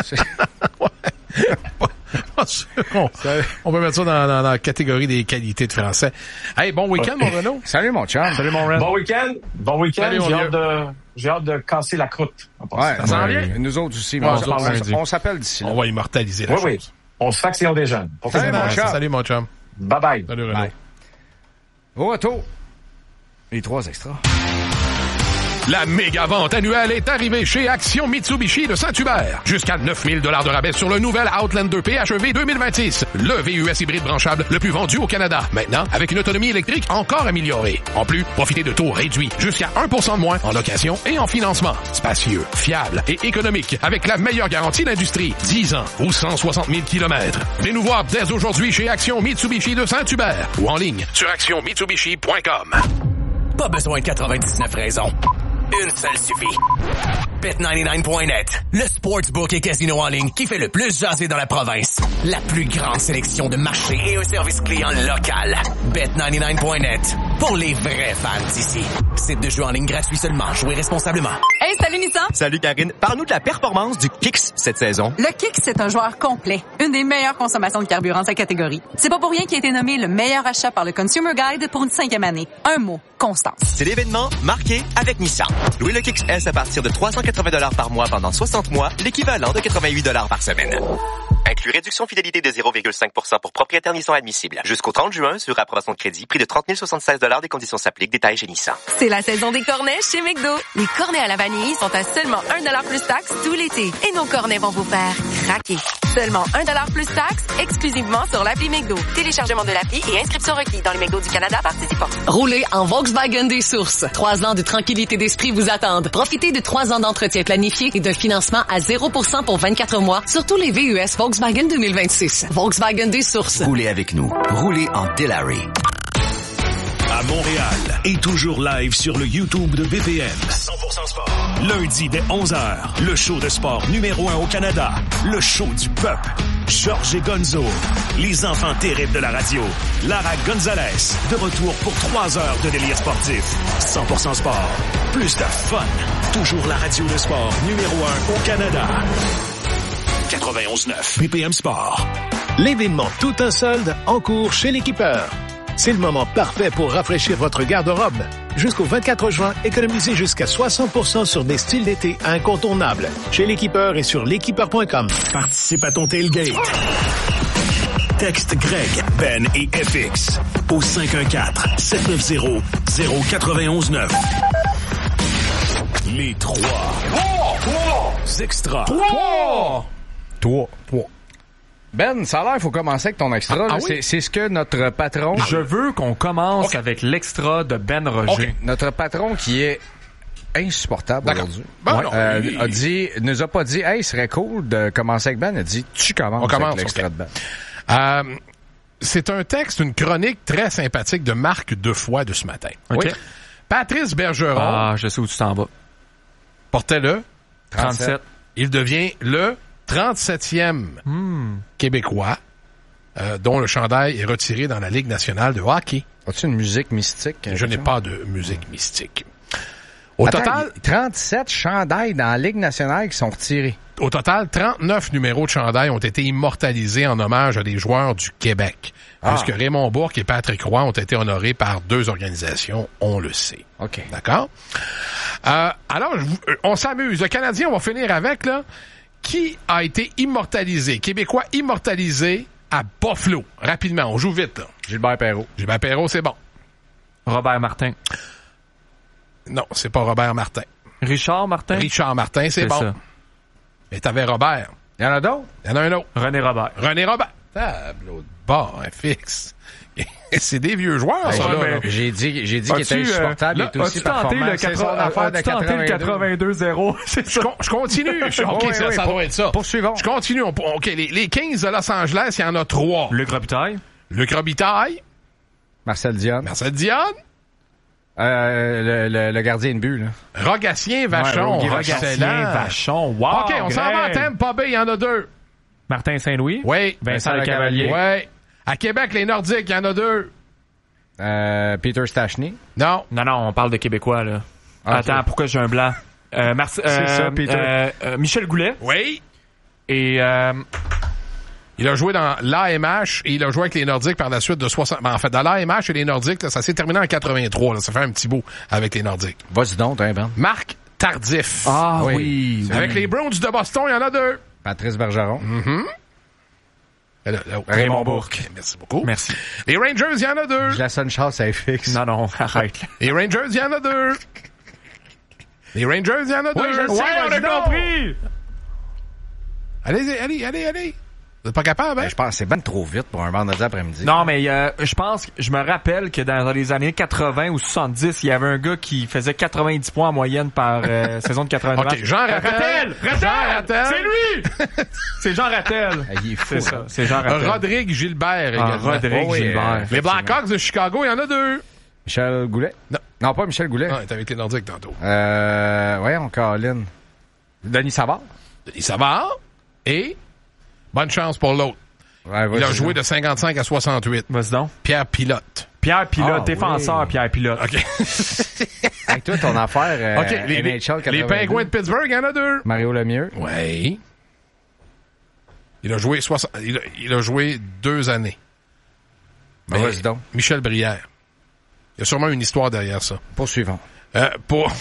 on, on peut mettre ça dans, dans, dans la catégorie des qualités de français. Hey, bon week-end, mon Renaud. Salut, mon chum. Salut, mon Ren. Bon week-end. Bon week-end. Salut, j'ai, hâte de, j'ai hâte de casser la croûte. Ouais, ça s'en vient. Nous autres aussi. Ouais, on, on, on, on s'appelle d'ici là. On va immortaliser la oui, chose. Oui. On se faction des jeunes. Salut, mon chum. Salut, mon chum. Bye-bye. Salut, Renaud. Bye. Au retour, les trois extras. La méga vente annuelle est arrivée chez Action Mitsubishi de Saint-Hubert. Jusqu'à neuf mille dollars de rabais sur le nouvel Outlander P H E V deux mille vingt-six. Le V U S hybride branchable le plus vendu au Canada. Maintenant, avec une autonomie électrique encore améliorée. En plus, profitez de taux réduits jusqu'à un pour cent de moins en location et en financement. Spacieux, fiable et économique avec la meilleure garantie d'industrie. dix ans ou cent soixante mille kilomètres. Venez nous voir dès aujourd'hui chez Action Mitsubishi de Saint-Hubert ou en ligne sur action mitsubishi point com. Pas besoin de quatre-vingt-dix-neuf raisons. Une seule suffit. bet quatre-vingt-dix-neuf point net, le sportsbook et casino en ligne qui fait le plus jaser dans la province. La plus grande sélection de marchés et un service client local. bet quatre-vingt-dix-neuf point net, pour les vrais fans d'ici. Site de jeu en ligne gratuit seulement. Jouez responsablement. Hey, salut Nissan! Salut Karine. Parle-nous de la performance du Kicks cette saison. Le Kicks, c'est un joueur complet. Une des meilleures consommations de carburant de sa catégorie. C'est pas pour rien qu'il a été nommé le meilleur achat par le Consumer Guide pour une cinquième année. Un mot, constance. C'est l'événement marqué avec Nissan. Louez le Kicks S à partir de trois cent quatre-vingts dollars par mois pendant soixante mois, l'équivalent de quatre-vingt-huit dollars par semaine. Inclus réduction fidélité de zéro virgule cinq pour cent pour propriétaires Nissan admissibles. Jusqu'au trente juin, sur approbation de crédit, prix de trente mille soixante-seize dollars, des conditions s'appliquent, détails chez Nissan. C'est la saison des cornets chez McDo. Les cornets à la vanille sont à seulement un dollar plus taxe tout l'été. Et nos cornets vont vous faire craquer. Seulement un dollar plus taxe, exclusivement sur l'appli McDo. Téléchargement de l'appli et inscription requis dans les McDo du Canada participants. Roulez en Volkswagen des Sources. Trois ans de tranquillité d'esprit vous attendent. Profitez de trois ans d'entretien planifié et d'un financement à zéro pour cent pour vingt-quatre mois sur tous les V U S Volkswagen deux mille vingt-six. Volkswagen des Sources. Roulez avec nous. Roulez en Delary. À Montréal et toujours live sur le YouTube de B P M. cent pour cent sport. Lundi dès onze heures, le show de sport numéro un au Canada. Le show du peuple. Georges et Gonzo. Les enfants terribles de la radio. Lara Gonzalez. De retour pour trois heures de délire sportif. cent pour cent sport. Plus de fun. Toujours la radio de sport numéro un au Canada. quatre-vingt-onze neuf B P M Sport. L'événement Tout un solde en cours chez l'Équipeur. C'est le moment parfait pour rafraîchir votre garde-robe. Jusqu'au vingt-quatre juin, économisez jusqu'à soixante pour cent sur des styles d'été incontournables. Chez l'Équipeur et sur l'équipeur point com. Participe à ton tailgate. Texte Greg, Ben et F X au cinq un quatre, sept neuf zéro, zéro neuf un neuf. Les trois. Trois! Trois! Extra. Trois! Trois. Trois. Ben, ça a l'air, il faut commencer avec ton extra. Ah, ah oui? c'est, c'est ce que notre patron... Je veux qu'on commence okay. avec l'extra de Ben Roger. Okay. Notre patron qui est insupportable D'accord. aujourd'hui. Bon, ouais. non, euh, il... a dit, nous a pas dit, hey, ce serait cool de commencer avec Ben. Il a dit, tu commences, On commence avec l'extra okay. de Ben. Euh, c'est un texte, une chronique très sympathique de Marc Defoy de ce matin. Okay. Oui. Patrice Bergeron. Ah, je sais où tu t'en vas. Portait-le. trente-sept. Il devient le trente-septième hmm. Québécois euh, dont le chandail est retiré dans la Ligue nationale de hockey. As-tu une musique mystique? Je n'ai pas de musique mystique. Au Attends, total... trente-sept chandails dans la Ligue nationale qui sont retirés. Au total, trente-neuf numéros de chandail ont été immortalisés en hommage à des joueurs du Québec. Ah. Puisque Raymond Bourque et Patrick Roy ont été honorés par deux organisations, on le sait. OK. D'accord? Euh, alors, on s'amuse. Le Canadien, on va finir avec, là. Qui a été immortalisé, Québécois immortalisé à Buffalo? Rapidement, on joue vite, là. Gilbert Perreault. Gilbert Perreault, c'est bon. Robert Martin. Non, c'est pas Robert Martin. Richard Martin? Richard Martin, c'est, c'est bon. Ça. Mais t'avais Robert. Il y en a d'autres? Il y en a un autre. René Robert. René Robert. Tableau de bord, hein, fixe. C'est des vieux joueurs, hey, ça, là. là. J'ai dit, j'ai dit qu'il était insupportable. Euh, là, il est aussi performant. Le c'est son affaire de quatre-vingt-deux. quatre-vingt-deux zéro. C'est ça. Je, je continue. Je, OK, oui, ça, oui, ça pour, doit être ça. Poursuivons. Je continue. On, OK, les, les Kings de Los Angeles, il y en a trois. Luc Robitaille. Luc Robitaille. Marcel Dionne. Marcel Dionne. Euh, le, le, le gardien de but, là. Rogatien Vachon. Ouais, Rogatien Vachon. Wow! OK, on s'en va à Tampa Bay, il y en a deux. Martin Saint-Louis. Oui. Vincent Le Cavalier. Oui. À Québec, les Nordiques, il y en a deux. Euh, Peter Stachny. Non. Non, non, on parle de Québécois, là. Ah, Attends, okay. pourquoi j'ai un blanc? Euh, Mar- C'est euh, ça, Peter. Euh, euh, Michel Goulet. Oui. Et... Euh, il a joué dans l'A M H et il a joué avec les Nordiques par la suite de soixante... Ben, en fait, dans l'A M H et les Nordiques, là, ça s'est terminé en quatre-vingt-trois. Là. Ça fait un petit bout avec les Nordiques. Vas-y donc, hein, Ben. Marc Tardif. Ah oui. oui. Avec les Browns de Boston, il y en a deux. Patrice Bergeron. Mm-hmm. Là, là, oh, Raymond Bourque. Merci beaucoup. Merci. Les Rangers, il y en a deux. Je laisse une chance à F X. Non, non, arrête. Les Rangers, il y en a deux. Les Rangers, il y en a deux. Oui, je le sais, ouais, on a compris. Allez, allez, allez, allez. Vous êtes pas capable, hein? Ben, je pense que c'est ben trop vite pour un vendredi après-midi. Non, mais euh, je pense, je me rappelle que dans les années quatre-vingts ou soixante-dix, il y avait un gars qui faisait quatre-vingt-dix points en moyenne par euh, saison de quatre-vingts. OK, Jean Rattel. Rattel! Jean Rattel. C'est lui! C'est Jean Rattel. Ah, il est fou, c'est ça, hein. c'est Jean Rattel. Rodrigue Gilbert, ah, également. Rodrigue oh, oui, Gilbert. euh, Les Blackhawks de Chicago, il y en a deux. Michel Goulet? Non. Non, pas Michel Goulet. Non, il est avec les Nordiques tantôt. Euh, voyons, Caroline. Denis Savard? Denis Savard. Et, bonne chance pour l'autre. Ouais, il a joué de cinquante-cinq à soixante-huit. Vas-y donc. Pierre Pilote. Pierre Pilote, ah, défenseur oui. Pierre Pilote. OK. Avec toi, ton affaire euh, OK, les, N H L les Penguins de Pittsburgh, il y en a deux. Mario Lemieux. Oui. Il a joué soixante... il, a, il a joué deux années. Ben, vas-y donc. Michel Brière. Il y a sûrement une histoire derrière ça. Poursuivons. Euh, pour...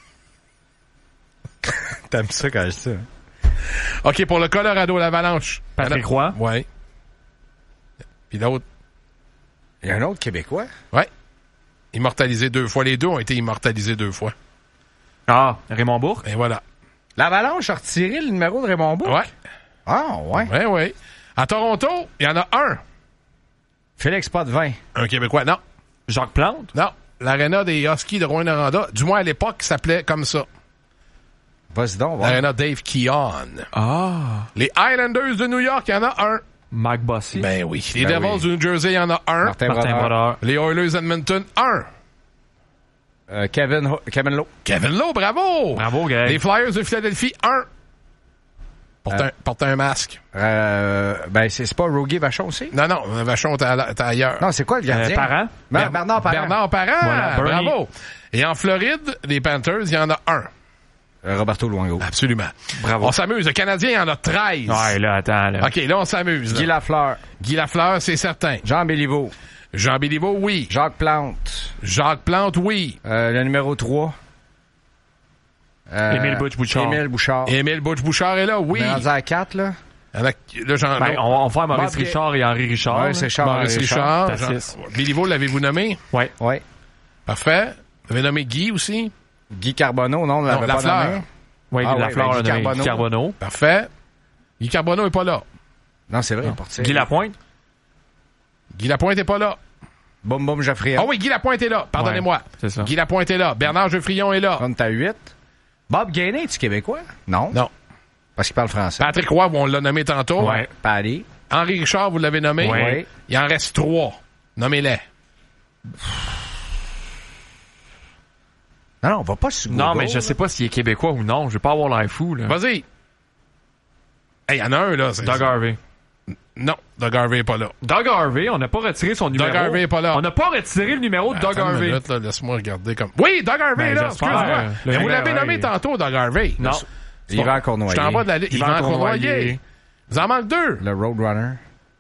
T'aimes ça quand je dis ça? OK, pour le Colorado, l'Avalanche. Patrick Roy. Oui. Puis l'autre. Il y a un autre Québécois? Oui. Immortalisé deux fois. Les deux ont été immortalisés deux fois. Ah, Raymond Bourque. Et voilà. L'Avalanche a retiré le numéro de Raymond Bourque? Ouais. Ah, ouais. Oui, oui. À Toronto, il y en a un. Félix Potvin. Un Québécois, non. Jacques Plante? Non. L'aréna des Huskies de Rouyn-Noranda, du moins à l'époque, s'appelait comme ça. Vas-y donc, ouais. L'aréna Dave Keon. Ah. Les Islanders de New York, il y en a un. Mike Bossy. Ben oui. Les Ben Devils oui. du New Jersey, il y en a un. Martin, Martin Brodeur. Brodeur. Les Oilers d'Edmonton, un. Euh, Kevin, Ho- Kevin Lowe. Kevin Lowe, bravo. Bravo, Greg. Les Flyers de Philadelphie, un. Porte, Euh. un, porte un masque. Euh, ben, c'est, c'est pas Rogie Vachon aussi? Non, non, Vachon, t'es, à- t'es ailleurs. Non, c'est quoi le gardien? Euh, Parent? Ber- Bernard Parent. Bernard Parent, Voilà, Bernie. bravo. Et en Floride, les Panthers, il y en a un. Euh, Roberto Luongo. Absolument. Bravo. On s'amuse. Le Canadien, il y en a treize. Ouais, là, attends, là. OK, là, on s'amuse. là. Guy Lafleur. Guy Lafleur, c'est certain. Jean Béliveau. Jean Béliveau, oui. Jacques Plante. Jacques Plante, oui. Euh, le numéro trois. Euh, Émile Butch-Bouchard. Émile Bouchard. Émile Butch-Bouchard est là, oui. On est rendu à quatre, là. Il y en a- là, j'en- Ben, non. on, on va faire Maurice Bob Richard et Henri Richard. Ouais, là. c'est Charles Maurice Richard. Richard. T'as Jean- six. Béliveau, l'avez-vous nommé? Ouais. Ouais. Parfait. Vous avez nommé Guy aussi? Guy Carbonneau, non, on Non, l'avait pas Lafleur. nommé. Ouais, Ah la ouais, fleur, ben, on Guy a nommé Carbonneau. Carbonneau. Parfait. Guy Carbonneau n'est pas là. Non, c'est vrai, il est parti. Guy Lapointe. Guy Lapointe n'est pas là. Boum Boum Jaffrier. Ah oui, Guy Lapointe est là. Pardonnez-moi. Ouais, c'est ça. Guy Lapointe est là. Bernard Geoffrion est là. On est à huit. Bob Gainé, es-tu québécois? Non. Non. Parce qu'il parle français. Patrick Roy, on l'a nommé tantôt. Ouais. Paddy. Henri Richard, vous l'avez nommé. Ouais. Il en reste trois. Nommez-les. Non, non, on va pas sur Non, Google, mais je là. sais pas s'il est québécois ou non. Je vais pas avoir l'air fou, là. Vas-y. Hey, il y en a un, là. c'est- Doug Harvey. Non, Doug Harvey n'est pas là. Doug Harvey, on n'a pas retiré son numéro. Doug Harvey est pas là. On n'a pas retiré le numéro de Doug Attends une Harvey. minute, là, laisse-moi regarder comme... Oui, Doug Harvey Ben, est là, j'espère. excuse-moi. Le Mais vous numéro, l'avez nommé ouais. tantôt, Doug Harvey. Non. Yvan Cournoyer. Je t'en bas de la liste. Yvan Yvan Cournoyer. Cournoyer. Vous en manque deux. Le Roadrunner.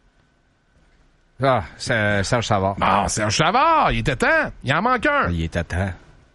Ah, c'est Serge Savard. Bon, Serge Savard, il était temps. Il en manque un. Il est à temps.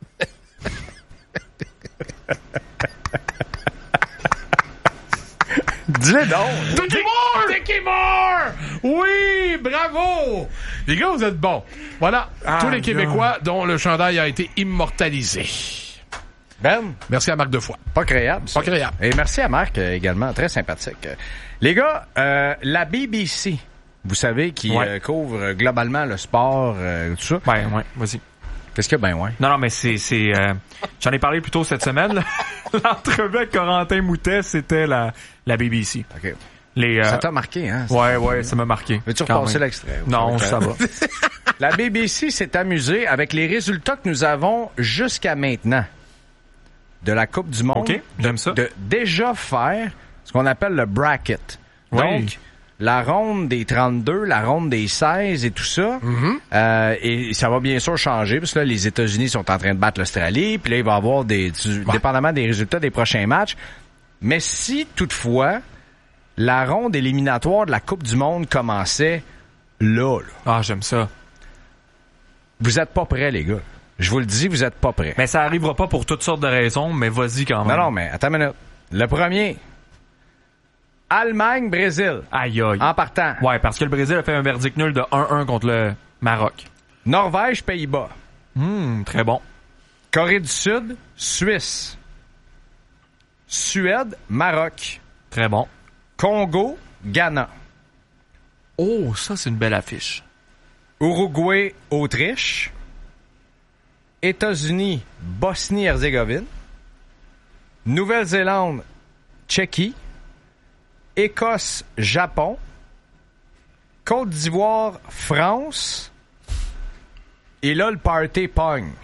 Dis-le donc. Dickie Moore! Dickie Moore! Oui, bravo! Les gars, vous êtes bons. Voilà, Ah, tous les God. Québécois dont le chandail a été immortalisé. Ben, Merci à Marc Defoy. pas créable. ça. Pas créable. Et merci à Marc euh, également, très sympathique. Euh, Les gars, euh, la B B C, vous savez, qui Ouais. euh, couvre euh, globalement le sport, euh, tout ça. Ben, ouais, vas-y. Qu'est-ce que ben ouais? Non, non, mais c'est... c'est euh, j'en ai parlé plus tôt cette semaine. là. L'entrevue avec Corentin Moutet, c'était la, la B B C. OK. Les, euh, Ça t'a marqué, hein? Ouais, ouais, ça m'a marqué. Veux-tu quand repasser même. l'extrait? Non, Ok. ça va. La B B C s'est amusée avec les résultats que nous avons jusqu'à maintenant de la Coupe du Monde. OK, j'aime ça. De déjà faire ce qu'on appelle le bracket. Oui. Donc, la ronde des trente-deux, la ronde des seize et tout ça. Mm-hmm. Euh, et ça va bien sûr changer, parce que là, les États-Unis sont en train de battre l'Australie, puis là, il va y avoir des... Du, ouais. dépendamment des résultats des prochains matchs. Mais si, toutefois, la ronde éliminatoire de la Coupe du Monde commençait là, là. Ah, j'aime ça. Vous êtes pas prêts, les gars. Je vous le dis, vous êtes pas prêts. Mais ça arrivera pas pour toutes sortes de raisons, mais vas-y quand même. Non, non, mais attends une minute. Le premier... Allemagne-Brésil. Aïe, aïe. En partant. Ouais, parce que le Brésil a fait un verdict nul de un un contre le Maroc. Norvège-Pays-Bas. Hum, très bon. Corée du Sud, Suisse. Suède, Maroc. Très bon. Congo, Ghana. Oh, ça, c'est une belle affiche. Uruguay, Autriche. États-Unis, Bosnie-Herzégovine. Nouvelle-Zélande, Tchéquie. Écosse, Japon. Côte d'Ivoire, France. Et là, le party pogne.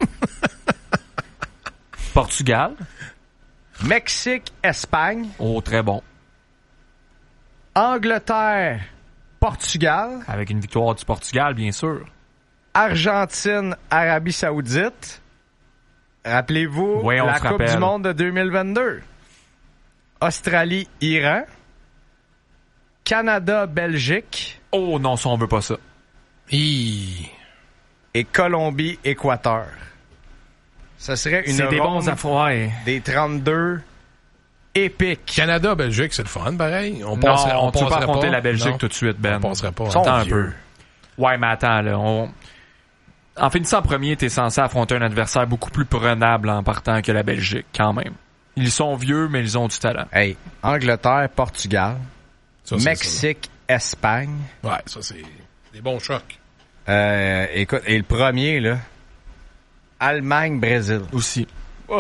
Portugal. Mexique, Espagne. Oh, très bon. Angleterre, Portugal. Avec une victoire du Portugal, bien sûr. Argentine, Arabie Saoudite. Rappelez-vous ouais, la Coupe rappelle. du Monde de deux mille vingt-deux. Australie, Iran. Canada, Belgique. Oh non, ça, on veut pas ça. Hi. Et Colombie, Équateur. Ça serait une c'est des ronde bons affaires. des trente-deux épiques. Canada, Belgique, c'est le fun, pareil. On non, passerait, on on ne peut pas affronter pas. la Belgique Non. tout de suite, Ben. On passerait pas. Attends un vieux. peu. Ouais, mais attends, là, on... En finissant premier, t'es censé affronter un adversaire beaucoup plus prenable en partant que la Belgique, quand même. Ils sont vieux, mais ils ont du talent. Hey, Angleterre, Portugal. Ça, Mexique, ça, Espagne. ouais, ça, c'est des bons chocs. Euh, écoute, et le premier, là, Allemagne, Brésil. Aussi. Oh.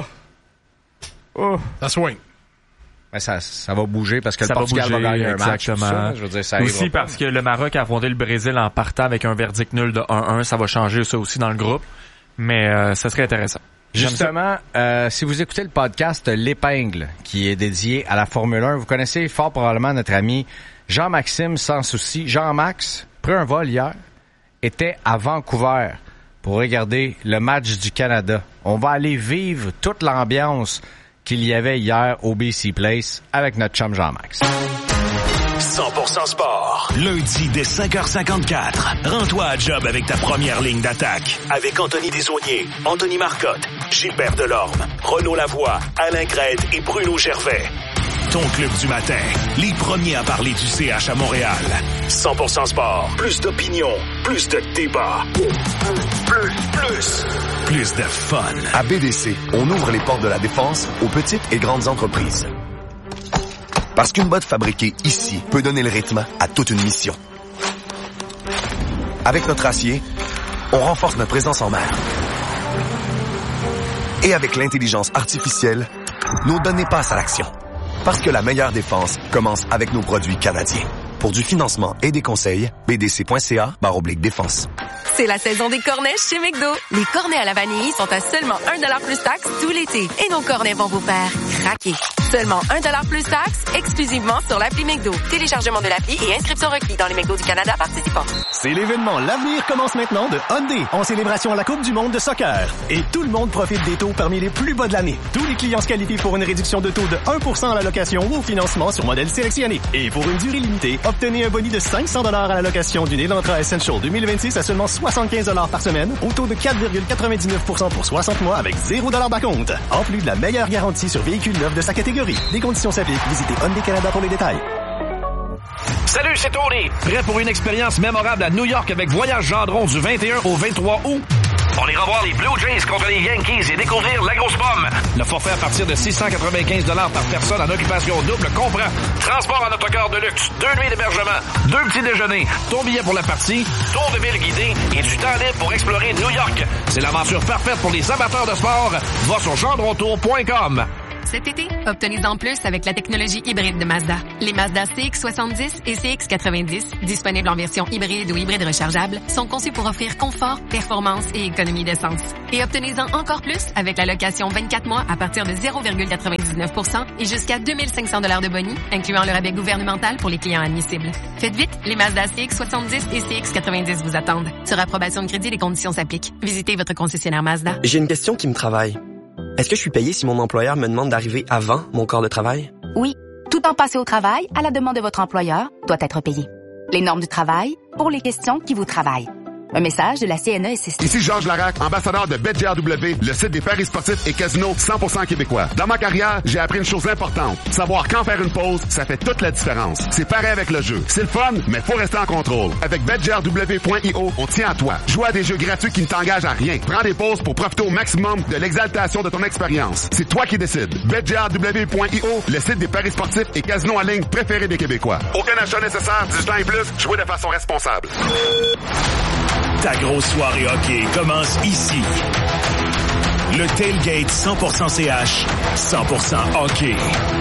Oh. Ça swing. Ben ça, ça va bouger parce que ça le Portugal va, bouger, va gagner un match. exactement. Ça, je veux dire, ça aussi pas. parce que le Maroc a affronté le Brésil en partant avec un verdict nul de un un. Ça va changer ça aussi dans le groupe. Mais euh, ça serait intéressant. Justement, euh, si vous écoutez le podcast L'Épingle, qui est dédié à la Formule un, vous connaissez fort probablement notre ami Jean-Maxime Sans Souci. Jean-Max, pris un vol hier, était à Vancouver pour regarder le match du Canada. On va aller vivre toute l'ambiance qu'il y avait hier au B C Place avec notre chum Jean-Max. cent pour cent sport. Lundi dès cinq heures cinquante-quatre. Rends-toi à job avec ta première ligne d'attaque. Avec Anthony Desaulniers, Anthony Marcotte, Gilbert Delorme, Renaud Lavoie, Alain Crête et Bruno Gervais. Ton club du matin. Les premiers à parler du C H à Montréal. cent pour cent sport. Plus d'opinion. Plus de débat. Plus, plus. Plus de fun. À B D C, on ouvre les portes de la défense aux petites et grandes entreprises. Parce qu'une botte fabriquée ici peut donner le rythme à toute une mission. Avec notre acier, on renforce notre présence en mer. Et avec l'intelligence artificielle, nos données passent à l'action. Parce que la meilleure défense commence avec nos produits canadiens. Pour du financement et des conseils, bdc.ca barre oblique défense. C'est la saison des cornets chez McDo. Les cornets à la vanille sont à seulement un dollar plus taxe tout l'été. Et nos cornets vont vous faire craquer. Seulement un dollar plus taxe, exclusivement sur l'appli McDo. Téléchargement de l'appli et inscription requis dans les McDo du Canada participants. C'est l'événement L'avenir commence maintenant de Hyundai en célébration à la Coupe du monde de soccer. Et tout le monde profite des taux parmi les plus bas de l'année. Tous les clients se qualifient pour une réduction de taux de un pour cent à la location ou au financement sur modèle sélectionné. Et pour une durée limitée, obtenez un boni de cinq cents dollars à la location d'une Elantra Essential deux mille vingt-six à seulement soixante-quinze dollars par semaine au taux de quatre virgule quatre-vingt-dix-neuf pour cent pour soixante mois avec zéro dollar par compte. En plus de la meilleure garantie sur véhicules neufs de sa catégorie. Des conditions s'appliquent. Visitez Hyundai Canada pour les détails. Salut, c'est Tony. Prêt pour une expérience mémorable à New York avec Voyage Gendron du vingt et un au vingt-trois août? On ira voir les Blue Jays contre les Yankees et découvrir la grosse pomme. Le forfait à partir de six cent quatre-vingt-quinze dollars par personne en occupation double comprend transport en autocar de luxe, deux nuits d'hébergement, deux petits déjeuners, ton billet pour la partie, tour de ville guidé et du temps libre pour explorer New York. C'est l'aventure parfaite pour les amateurs de sport. Va sur gendrontour point com. Cet été, obtenez-en plus avec la technologie hybride de Mazda. Les Mazda C X soixante-dix et C X quatre-vingt-dix, disponibles en version hybride ou hybride rechargeable, sont conçus pour offrir confort, performance et économie d'essence. Et obtenez-en encore plus avec la location vingt-quatre mois à partir de zéro virgule quatre-vingt-dix-neuf pour cent et jusqu'à deux mille cinq cents dollars de boni, incluant le rabais gouvernemental pour les clients admissibles. Faites vite, les Mazda C X soixante-dix et C X quatre-vingt-dix vous attendent. Sur approbation de crédit, les conditions s'appliquent. Visitez votre concessionnaire Mazda. J'ai une question qui me travaille. Est-ce que je suis payé si mon employeur me demande d'arriver avant mon corps de travail? Oui. Tout temps passé au travail, à la demande de votre employeur, doit être payé. Les normes du travail, pour les questions qui vous travaillent. Un message de la C N E S S T. Ici Georges Larac, ambassadeur de BetGRW, le site des paris sportifs et casinos cent pour cent québécois. Dans ma carrière, j'ai appris une chose importante. Savoir quand faire une pause, ça fait toute la différence. C'est pareil avec le jeu. C'est le fun, mais faut rester en contrôle. Avec BetGRW point I O, on tient à toi. Joue à des jeux gratuits qui ne t'engagent à rien. Prends des pauses pour profiter au maximum de l'exaltation de ton expérience. C'est toi qui décides. BetGRW point I O, le site des paris sportifs et casinos en ligne préféré des Québécois. Aucun achat nécessaire, dix-huit ans et plus, jouez de façon responsable. Ta grosse soirée hockey commence ici. Le Tailgate cent pour cent C H, cent pour cent hockey.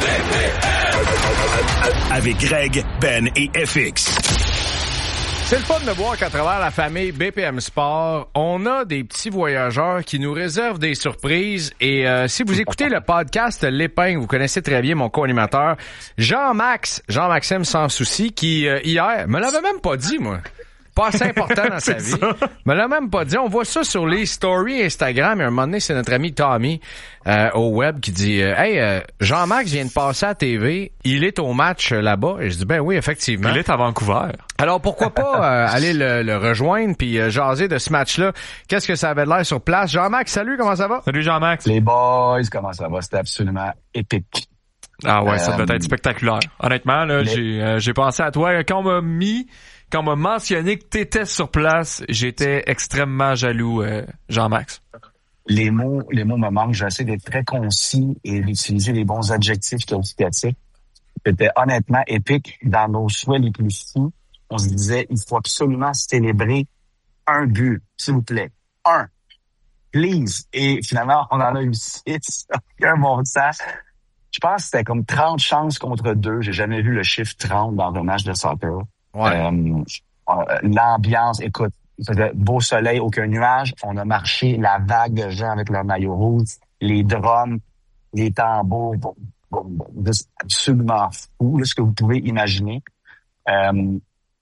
Avec Greg, Ben et F X. C'est le fun de voir qu'à travers la famille B P M Sport, on a des petits voyageurs qui nous réservent des surprises. Et euh, si vous écoutez le podcast L'Épingle, vous connaissez très bien mon co-animateur Jean-Max, Jean-Maxime Sans Souci, qui euh, hier me l'avait même pas dit, moi. Pas assez important dans sa vie. Me l'a même pas dit. On voit ça sur les stories Instagram. Et à un moment donné, c'est notre ami Tommy euh, au web qui dit euh, « Hey, euh, Jean-Max vient de passer à la T V. Il est au match euh, là-bas. » Et je dis « Ben oui, effectivement. » Il est à Vancouver. Alors, pourquoi pas euh, aller le, le rejoindre puis euh, jaser de ce match-là. Qu'est-ce que ça avait de l'air sur place? Jean-Max, salut, comment ça va? Salut Jean-Max. Les boys, comment ça va? C'était absolument épique. Ah ouais, ça devait être spectaculaire. Honnêtement, là, les... j'ai, euh, j'ai pensé à toi. Quand on m'a mis... Quand on m'a mentionné que t'étais sur place, j'étais extrêmement jaloux, euh, Jean-Max. Les mots, les mots me manquent. J'essaie d'être très concis et d'utiliser les bons adjectifs qualificatifs. C'était honnêtement épique. Dans nos souhaits les plus fous, on se disait, il faut absolument célébrer un but, s'il vous plaît. Un. Please. Et finalement, on en a eu six. Aucun bon sens. Je pense que c'était comme trente chances contre deux. J'ai jamais vu le chiffre trente dans un match de soccer. Ouais. Euh, euh, l'ambiance, écoute, il faisait beau soleil, aucun nuage. On a marché la vague de gens avec leur maillot rouge, les drums, les tambours, bon, bon, bon, absolument fou, là, ce que vous pouvez imaginer. Euh, il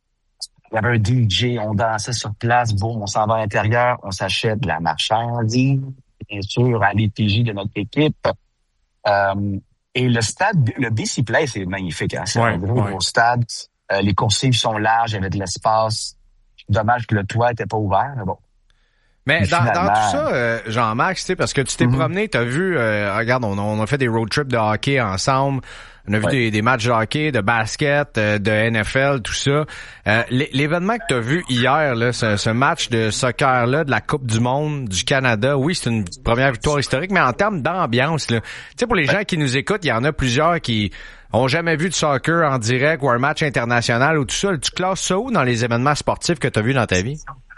y avait un D J, on dansait sur place, bon, on s'en va à l'intérieur, on s'achète de la marchandise, bien sûr, à l'E P J de notre équipe. Euh, et le stade, le B C Place, c'est magnifique, hein? C'est ouais, un gros, ouais. gros stade. Euh, les coursives sont larges, il y avait de l'espace. Dommage que le toit était pas ouvert, mais bon. Mais dans, finalement... dans tout ça, euh, Jean-Max, tu sais, parce que tu t'es mm-hmm. promené, t'as vu, euh, regarde, on, on a fait des road trips de hockey ensemble, on a vu ouais. des, des matchs de hockey, de basket, euh, de N F L, tout ça. Euh, l'événement que t'as vu hier, là, ce, ce match de soccer-là, de la Coupe du Monde du Canada, oui, c'est une première victoire historique, mais en termes d'ambiance, là, tu sais, pour les gens qui nous écoutent, il y en a plusieurs qui ont jamais vu de soccer en direct ou un match international ou tout ça. Tu classes ça où dans les événements sportifs que tu as vus dans ta vie?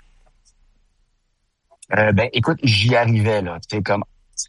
Euh, ben, écoute, j'y arrivais, là. Tu sais, comme,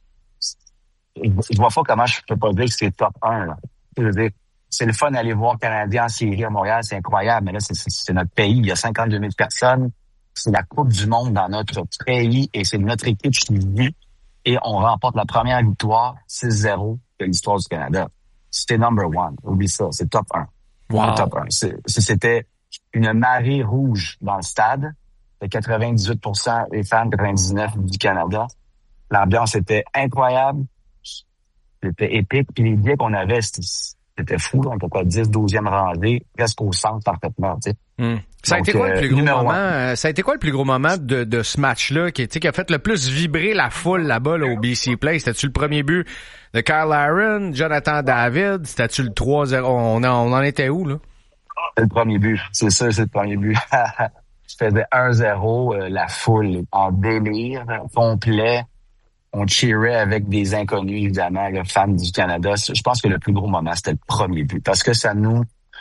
je vois pas comment je peux pas dire que c'est top un, là. Je veux dire, c'est le fun d'aller voir Canadien en série à Montréal, c'est incroyable, mais là, c'est, c'est, c'est notre pays. Il y a cinquante-deux mille personnes. C'est la Coupe du Monde dans notre pays et c'est notre équipe qui vit. Et on remporte la première victoire six zéro de l'histoire du Canada. C'était number one. Oublie ça. C'est top un. Wow. Top un. C'est, c'était une marée rouge dans le stade. C'était quatre-vingt-dix-huit pour cent des fans, quatre-vingt-dix-neuf pour cent du Canada. L'ambiance était incroyable. C'était épique. Puis les billets qu'on avait, c'était, c'était fou. On était pas dix, douzième rangée, presque au centre parfaitement, tu sais. Mm. Ça a Donc, été quoi le plus gros euh, moment? Euh, ça a été quoi le plus gros moment de, de ce match-là qui, qui a fait le plus vibrer la foule là-bas là, au B C Place? C'était-tu le premier but de Kyle Aaron, Jonathan David? C'était-tu le trois zéro? On, en, on en était où, là? C'est le premier but. C'est ça, c'est le premier but. Je faisais un zéro, euh, la foule en délire complet. On cheerait avec des inconnus, évidemment, les fans du Canada. Je pense que le plus gros moment, c'était le premier but. Parce que ça nous...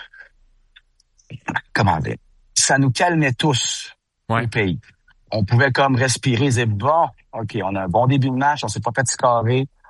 Comment dire? Ça nous calmait tous, ouais. au pays. On pouvait comme respirer et dire, bon, OK, on a un bon début de match, on s'est pas fait scorer.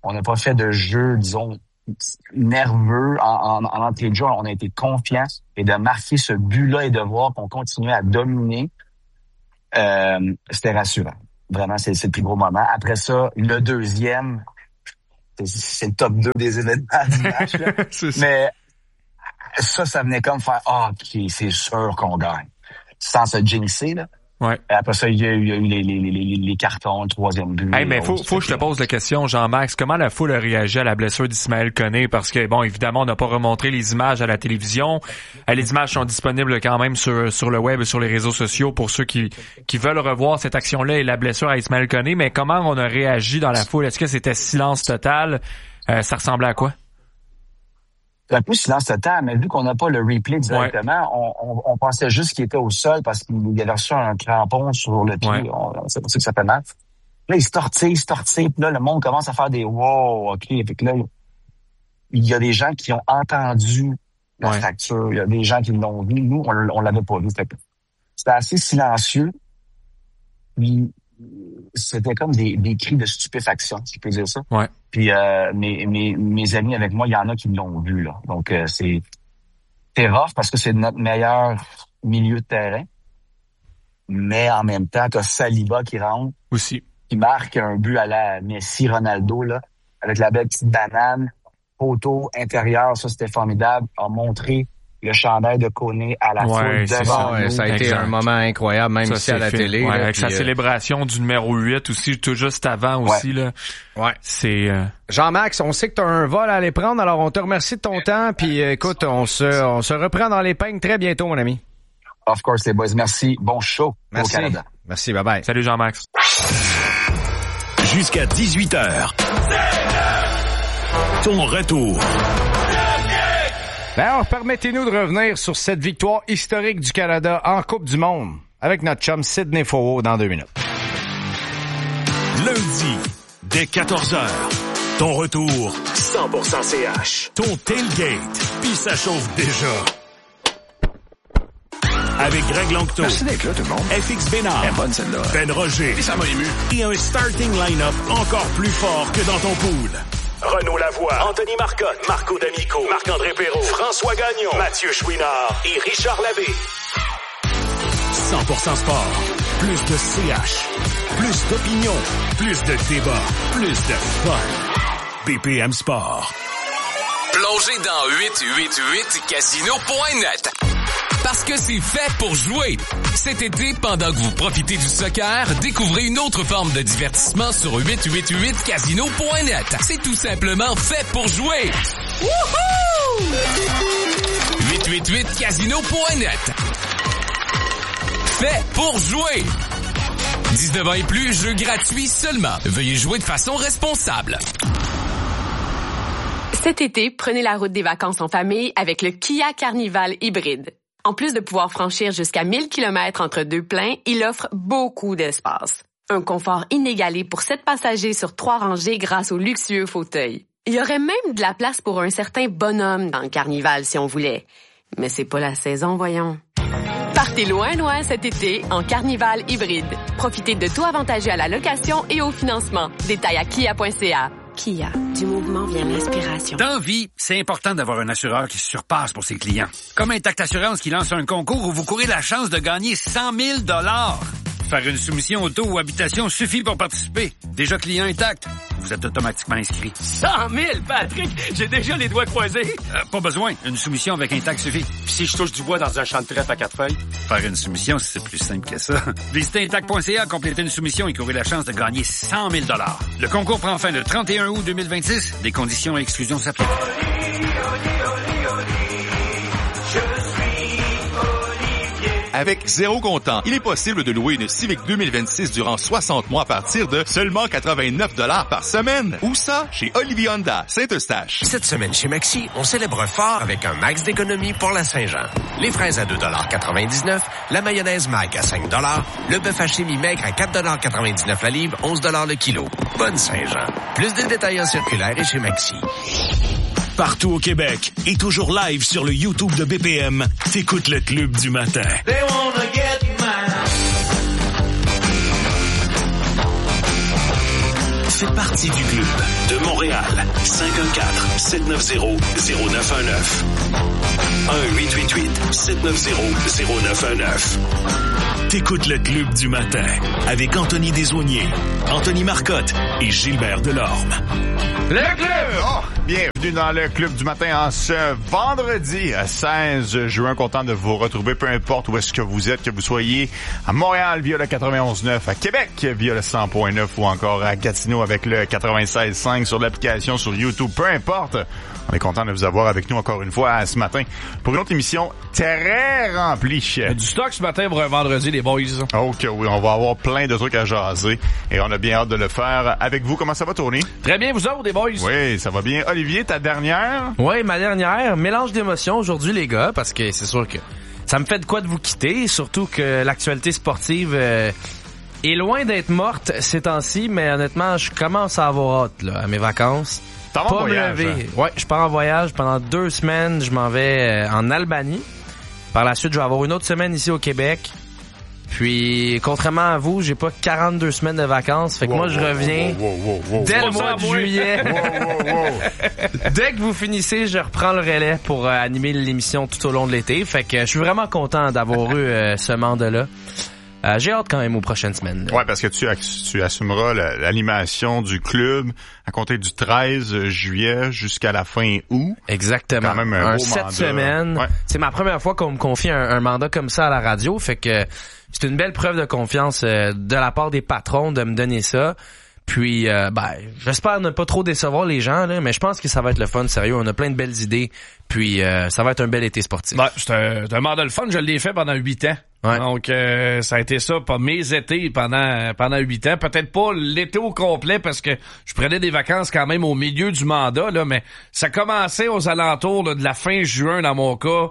On n'a pas fait de jeu, disons, nerveux en, en, en entrée de jeu. On a été confiants et de marquer ce but-là et de voir qu'on continuait à dominer, euh, c'était rassurant. Vraiment, c'est, c'est le plus gros moment. Après ça, le deuxième, c'est, c'est le top deux des événements du match. Là. Mais ça, ça venait comme faire ah, oh, OK, c'est sûr qu'on gagne. Sans se jinxer, là. Ouais. Après ça, il y a eu, il y a eu les, les, les, les cartons, le troisième but. Hey, mais faut, faut que je te pose la question, Jean-Max. Comment la foule a réagi à la blessure d'Ismaël Koné? Parce que, bon, évidemment, on n'a pas remontré les images à la télévision. Les images sont disponibles quand même sur, sur le web et sur les réseaux sociaux pour ceux qui, qui veulent revoir cette action-là et la blessure à Ismaël Koné. Mais comment on a réagi dans la foule? Est-ce que c'était silence total? Euh, ça ressemblait à quoi? Un peu silence total, mais vu qu'on n'a pas le replay directement, ouais. on, on, on pensait juste qu'il était au sol parce qu'il avait reçu un crampon sur le pied. Ouais. On, c'est pour ça que ça fait mal. Là, il se tortille, il se tortille, puis là, le monde commence à faire des « wow, OK ». Fait que là, il y a des gens qui ont entendu la ouais. fracture. Il y a des gens qui l'ont vu. Nous, on, on l'avait pas vu. Fait que c'était assez silencieux. Puis, c'était comme des, des cris de stupéfaction, si je peux dire ça. Ouais. Puis euh, mes, mes, mes amis avec moi, il y en a qui l'ont vu, là. Donc, euh, c'est, c'est rough parce que c'est notre meilleur milieu de terrain. Mais en même temps, t'as Saliba qui rentre. Aussi. Qui marque un but à la Messi, Ronaldo, là, avec la belle petite banane, poteau intérieur, ça c'était formidable, a montré le chandail de Koné à la ouais, foule devant ça, nous. ça a été exact. Un moment incroyable, même ça, ici à la fait. télé. Ouais, là, avec puis, sa euh... célébration du numéro huit aussi, tout juste avant aussi. Ouais. Là. Ouais. C'est euh... Jean-Max, on sait que tu as un vol à aller prendre, alors on te remercie de ton temps, puis euh, écoute, on se, on se reprend dans les peignes très bientôt, mon ami. Of course, les boys. Merci. Bon show Merci. au Canada. Merci, bye-bye. Salut, Jean-Max. Jusqu'à dix-huit heures. Ton retour. Ben alors, permettez-nous de revenir sur cette victoire historique du Canada en Coupe du Monde avec notre chum Sidney Fowell dans deux minutes. Lundi, dès quatorze heures, ton retour cent pour cent C H. Ton tailgate, puis ça chauffe déjà. Avec Greg Longto. Merci d'être là, tout le monde. F X Bénard. Elle est bonne, celle-là. Ben Roger. Et ça m'a ému. Et un starting line-up encore plus fort que dans ton pool. Renaud Lavoie, Anthony Marcotte, Marco D'Amico, Marc-André Perrault, François Gagnon, Mathieu Chouinard et Richard Labbé. cent pour cent sport. Plus de C H. Plus d'opinion. Plus de débat. Plus de fun. B P M Sport. Plongez dans huit cent quatre-vingt-huit casino point net. Parce que c'est fait pour jouer. Cet été, pendant que vous profitez du soccer, découvrez une autre forme de divertissement sur huit cent quatre-vingt-huit casino point net. C'est tout simplement fait pour jouer. Wouhou! huit cent quatre-vingt-huit casino point net. Fait pour jouer. dix-neuf ans et plus, jeu gratuit seulement. Veuillez jouer de façon responsable. Cet été, prenez la route des vacances en famille avec le Kia Carnival hybride. En plus de pouvoir franchir jusqu'à mille kilomètres entre deux pleins, il offre beaucoup d'espace. Un confort inégalé pour sept passagers sur trois rangées grâce aux luxueux fauteuils. Il y aurait même de la place pour un certain bonhomme dans le Carnival si on voulait. Mais c'est pas la saison, voyons. Partez loin, loin cet été en Carnival hybride. Profitez de tout avantageux à la location et au financement. Détails à kia point c a. Kia, du mouvement vient l'inspiration. Dans vie, c'est important d'avoir un assureur qui se surpasse pour ses clients. Comme Intact Assurance qui lance un concours où vous courez la chance de gagner cent mille dollars. Faire une soumission auto ou habitation suffit pour participer. Déjà client Intact, vous êtes automatiquement inscrit. cent mille, Patrick! J'ai déjà les doigts croisés. Euh, pas besoin. Une soumission avec Intact suffit. Puis si je touche du bois dans un champ de trèfle à quatre feuilles? Faire une soumission, c'est plus simple que ça. Visitez Intact point c a, complétez une soumission et courez la chance de gagner cent mille dollars. Le concours prend fin le trente et un août deux mille vingt-six. Des conditions et exclusions s'appliquent. Avec zéro comptant, il est possible de louer une Civic deux mille vingt-six durant soixante mois à partir de seulement quatre-vingt-neuf dollars par semaine. Où ça? Chez Olivier Honda, Saint-Eustache. Cette semaine chez Maxi, on célèbre fort avec un max d'économie pour la Saint-Jean. Les fraises à deux dollars quatre-vingt-dix-neuf, la mayonnaise Mac à cinq dollars, le bœuf haché mi-maigre à quatre dollars quatre-vingt-dix-neuf la livre, onze dollars le kilo. Bonne Saint-Jean. Plus de détails en circulaire et chez Maxi. Partout au Québec et toujours live sur le YouTube de B P M, t'écoutes le Club du matin. They wanna get mine. fais partie du club. De Montréal, cinq un quatre, sept neuf zéro, zéro neuf un neuf. un huit huit huit, sept neuf zéro, zéro neuf un neuf. T'écoutes le Club du matin avec Anthony Desaulniers, Anthony Marcotte et Gilbert Delorme. Le club! Oh, bienvenue dans le Club du matin en ce vendredi seize juin. Content de vous retrouver, peu importe où est-ce que vous êtes, que vous soyez à Montréal via le quatre-vingt-onze neuf, à Québec via le cent point neuf ou encore à Gatineau avec le quatre-vingt-seize cinq sur l'application, sur YouTube, peu importe. On est content de vous avoir avec nous encore une fois ce matin pour une autre émission très remplie. Il y a du stock ce matin pour un vendredi, les boys. Ok, oui, on va avoir plein de trucs à jaser et on a bien hâte de le faire avec vous. Comment ça va, Tony? Très bien, vous autres, les boys? Oui, ça va bien. Olivier, ta dernière? Oui, ma dernière. Mélange d'émotions aujourd'hui, les gars, parce que c'est sûr que ça me fait de quoi de vous quitter, surtout que l'actualité sportive euh, est loin d'être morte ces temps-ci, mais honnêtement, je commence à avoir hâte là, à mes vacances. T'en vas en voyage? Hein? Ouais, je pars en voyage pendant deux semaines. Je m'en vais euh, en Albanie. Par la suite, je vais avoir une autre semaine ici au Québec. Puis, contrairement à vous, j'ai pas quarante-deux semaines de vacances. Fait que wow, moi, je reviens wow, wow, wow, wow, dès wow, le mois de juillet. Wow, wow, wow. Dès que vous finissez, je reprends le relais pour euh, animer l'émission tout au long de l'été. Fait que je suis vraiment content d'avoir eu euh, ce mandat-là. Euh, j'ai hâte quand même aux prochaines semaines. Ouais, parce que tu, tu assumeras la, l'animation du club à compter du treize juillet jusqu'à la fin août. Exactement. Quand même un, un beau sept mandat. semaines. Ouais. C'est ma première fois qu'on me confie un, un mandat comme ça à la radio. Fait que c'est une belle preuve de confiance euh, de la part des patrons de me donner ça. Puis, euh, ben, j'espère ne pas trop décevoir les gens, là, mais je pense que ça va être le fun, sérieux. On a plein de belles idées. Puis, euh, ça va être un bel été sportif. Ben, c'est un, c'est un mandat le fun. Je l'ai fait pendant huit ans. Ouais. Donc, euh, ça a été ça pour mes étés pendant pendant huit ans. Peut-être pas l'été au complet parce que je prenais des vacances quand même au milieu du mandat, là, mais ça commençait aux alentours là, de la fin juin dans mon cas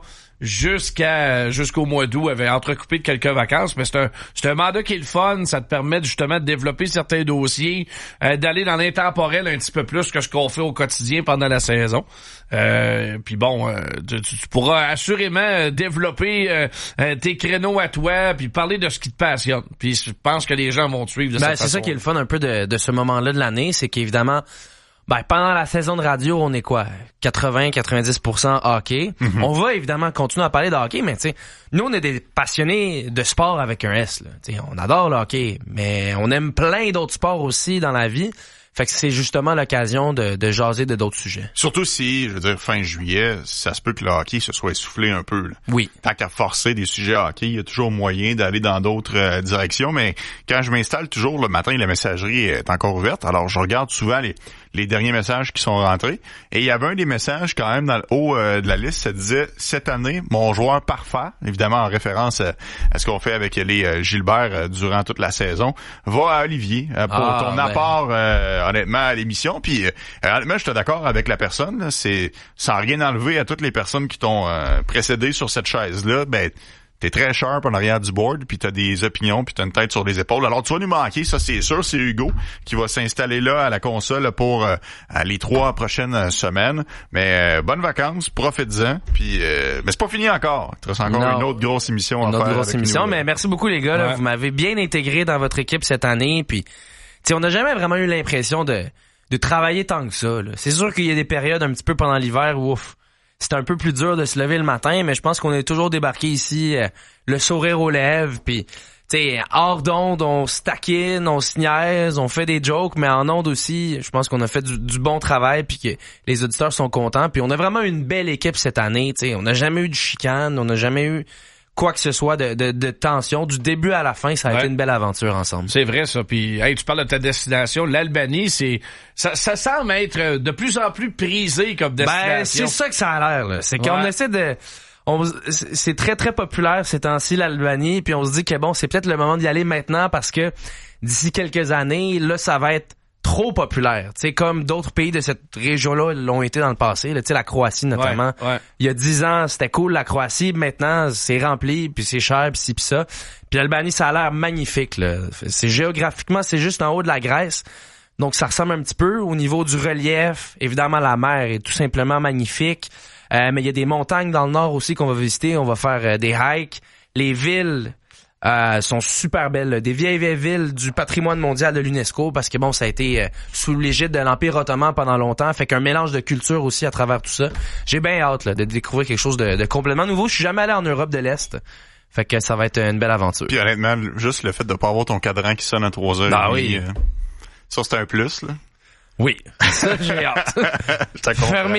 jusqu'à jusqu'au mois d'août, avait entrecoupé de quelques vacances, mais c'est un c'est un mandat qui est le fun, ça te permet justement de développer certains dossiers, euh, d'aller dans l'intemporel un petit peu plus que ce qu'on fait au quotidien pendant la saison. Euh, puis bon, euh, tu, tu pourras assurément développer euh, tes créneaux à toi, puis parler de ce qui te passionne. Puis je pense que les gens vont te suivre de ben, cette c'est façon. ça qui est le fun un peu de, de ce moment-là de l'année, c'est qu'évidemment, ben, pendant la saison de radio, on est quoi? quatre-vingts à quatre-vingt-dix pour cent hockey. Mm-hmm. On va évidemment continuer à parler de hockey, mais tu sais, nous, on est des passionnés de sport avec un S, là. Tu sais, on adore le hockey, mais on aime plein d'autres sports aussi dans la vie. Fait que c'est justement l'occasion de, de jaser de d'autres sujets. Surtout si, je veux dire, fin juillet, ça se peut que le hockey se soit essoufflé un peu. Là. Oui. Tant qu'à forcer des sujets hockey, il y a toujours moyen d'aller dans d'autres euh, directions. Mais quand je m'installe toujours le matin, la messagerie est encore ouverte. Alors, je regarde souvent les, les derniers messages qui sont rentrés. Et il y avait un des messages quand même dans le haut euh, de la liste. Ça disait, cette année, mon joueur parfait, évidemment en référence à, à ce qu'on fait avec les euh, Gilbert euh, durant toute la saison, va à Olivier euh, pour ah, ton ben... apport euh, honnêtement à l'émission. Puis euh, honnêtement, je suis d'accord avec la personne. Là, c'est sans rien enlever à toutes les personnes qui t'ont euh, précédé sur cette chaise-là. Ben t'es très sharp en arrière du board, puis t'as des opinions, puis t'as une tête sur les épaules. Alors tu vas nous manquer, ça c'est sûr. C'est Hugo qui va s'installer là à la console pour euh, les trois prochaines semaines. Mais euh, bonnes vacances, profites-en. Puis euh, mais c'est pas fini encore. Il te reste encore non. une autre grosse émission une à autre faire. Grosse avec émission, nous, mais merci beaucoup les gars. Là, ouais. Vous m'avez bien intégré dans votre équipe cette année. Puis t'sais, on n'a jamais vraiment eu l'impression de de travailler tant que ça. Là. C'est sûr qu'il y a des périodes un petit peu pendant l'hiver où ouf, c'est un peu plus dur de se lever le matin, mais je pense qu'on est toujours débarqué ici, euh, le sourire aux lèvres, puis tu sais, hors d'onde, on se taquine, on se niaise, on fait des jokes, mais en onde aussi, je pense qu'on a fait du, du bon travail, puis que les auditeurs sont contents, puis on a vraiment une belle équipe cette année. Tu sais, on n'a jamais eu de chicane, on n'a jamais eu quoi que ce soit de, de, de tension. Du début à la fin, ça a ouais. été une belle aventure ensemble. C'est vrai, ça. Puis, hey, tu parles de ta destination. L'Albanie, c'est, ça, ça semble être de plus en plus prisé comme destination. Ben, c'est ça que ça a l'air, là. C'est qu'on ouais. essaie de, on, c'est très, très populaire ces temps-ci, l'Albanie. Puis on se dit que bon, c'est peut-être le moment d'y aller maintenant parce que d'ici quelques années, là, ça va être trop populaire, tu sais, comme d'autres pays de cette région-là l'ont été dans le passé, tu sais, la Croatie notamment. Ouais, ouais. Il y a dix ans, c'était cool la Croatie, maintenant c'est rempli, puis c'est cher, puis ci, puis ça. Puis l'Albanie, ça a l'air magnifique, là. C'est géographiquement, c'est juste en haut de la Grèce, donc ça ressemble un petit peu au niveau du relief. Évidemment, la mer est tout simplement magnifique, euh, mais il y a des montagnes dans le nord aussi qu'on va visiter, on va faire euh, des hikes. Les villes Euh, sont super belles, des vieilles vieilles villes du patrimoine mondial de l'UNESCO, parce que bon, ça a été euh, sous l'égide de l'Empire ottoman pendant longtemps, fait qu'un mélange de culture aussi à travers tout ça. J'ai bien hâte là, de découvrir quelque chose de, de complètement nouveau. Je suis jamais allé en Europe de l'Est, fait que ça va être une belle aventure. Puis honnêtement, juste le fait de pas avoir ton cadran qui sonne à trois heures ah et oui. demie, euh, ça c'est un plus là. Oui, ça j'ai hâte. Je t'accorde.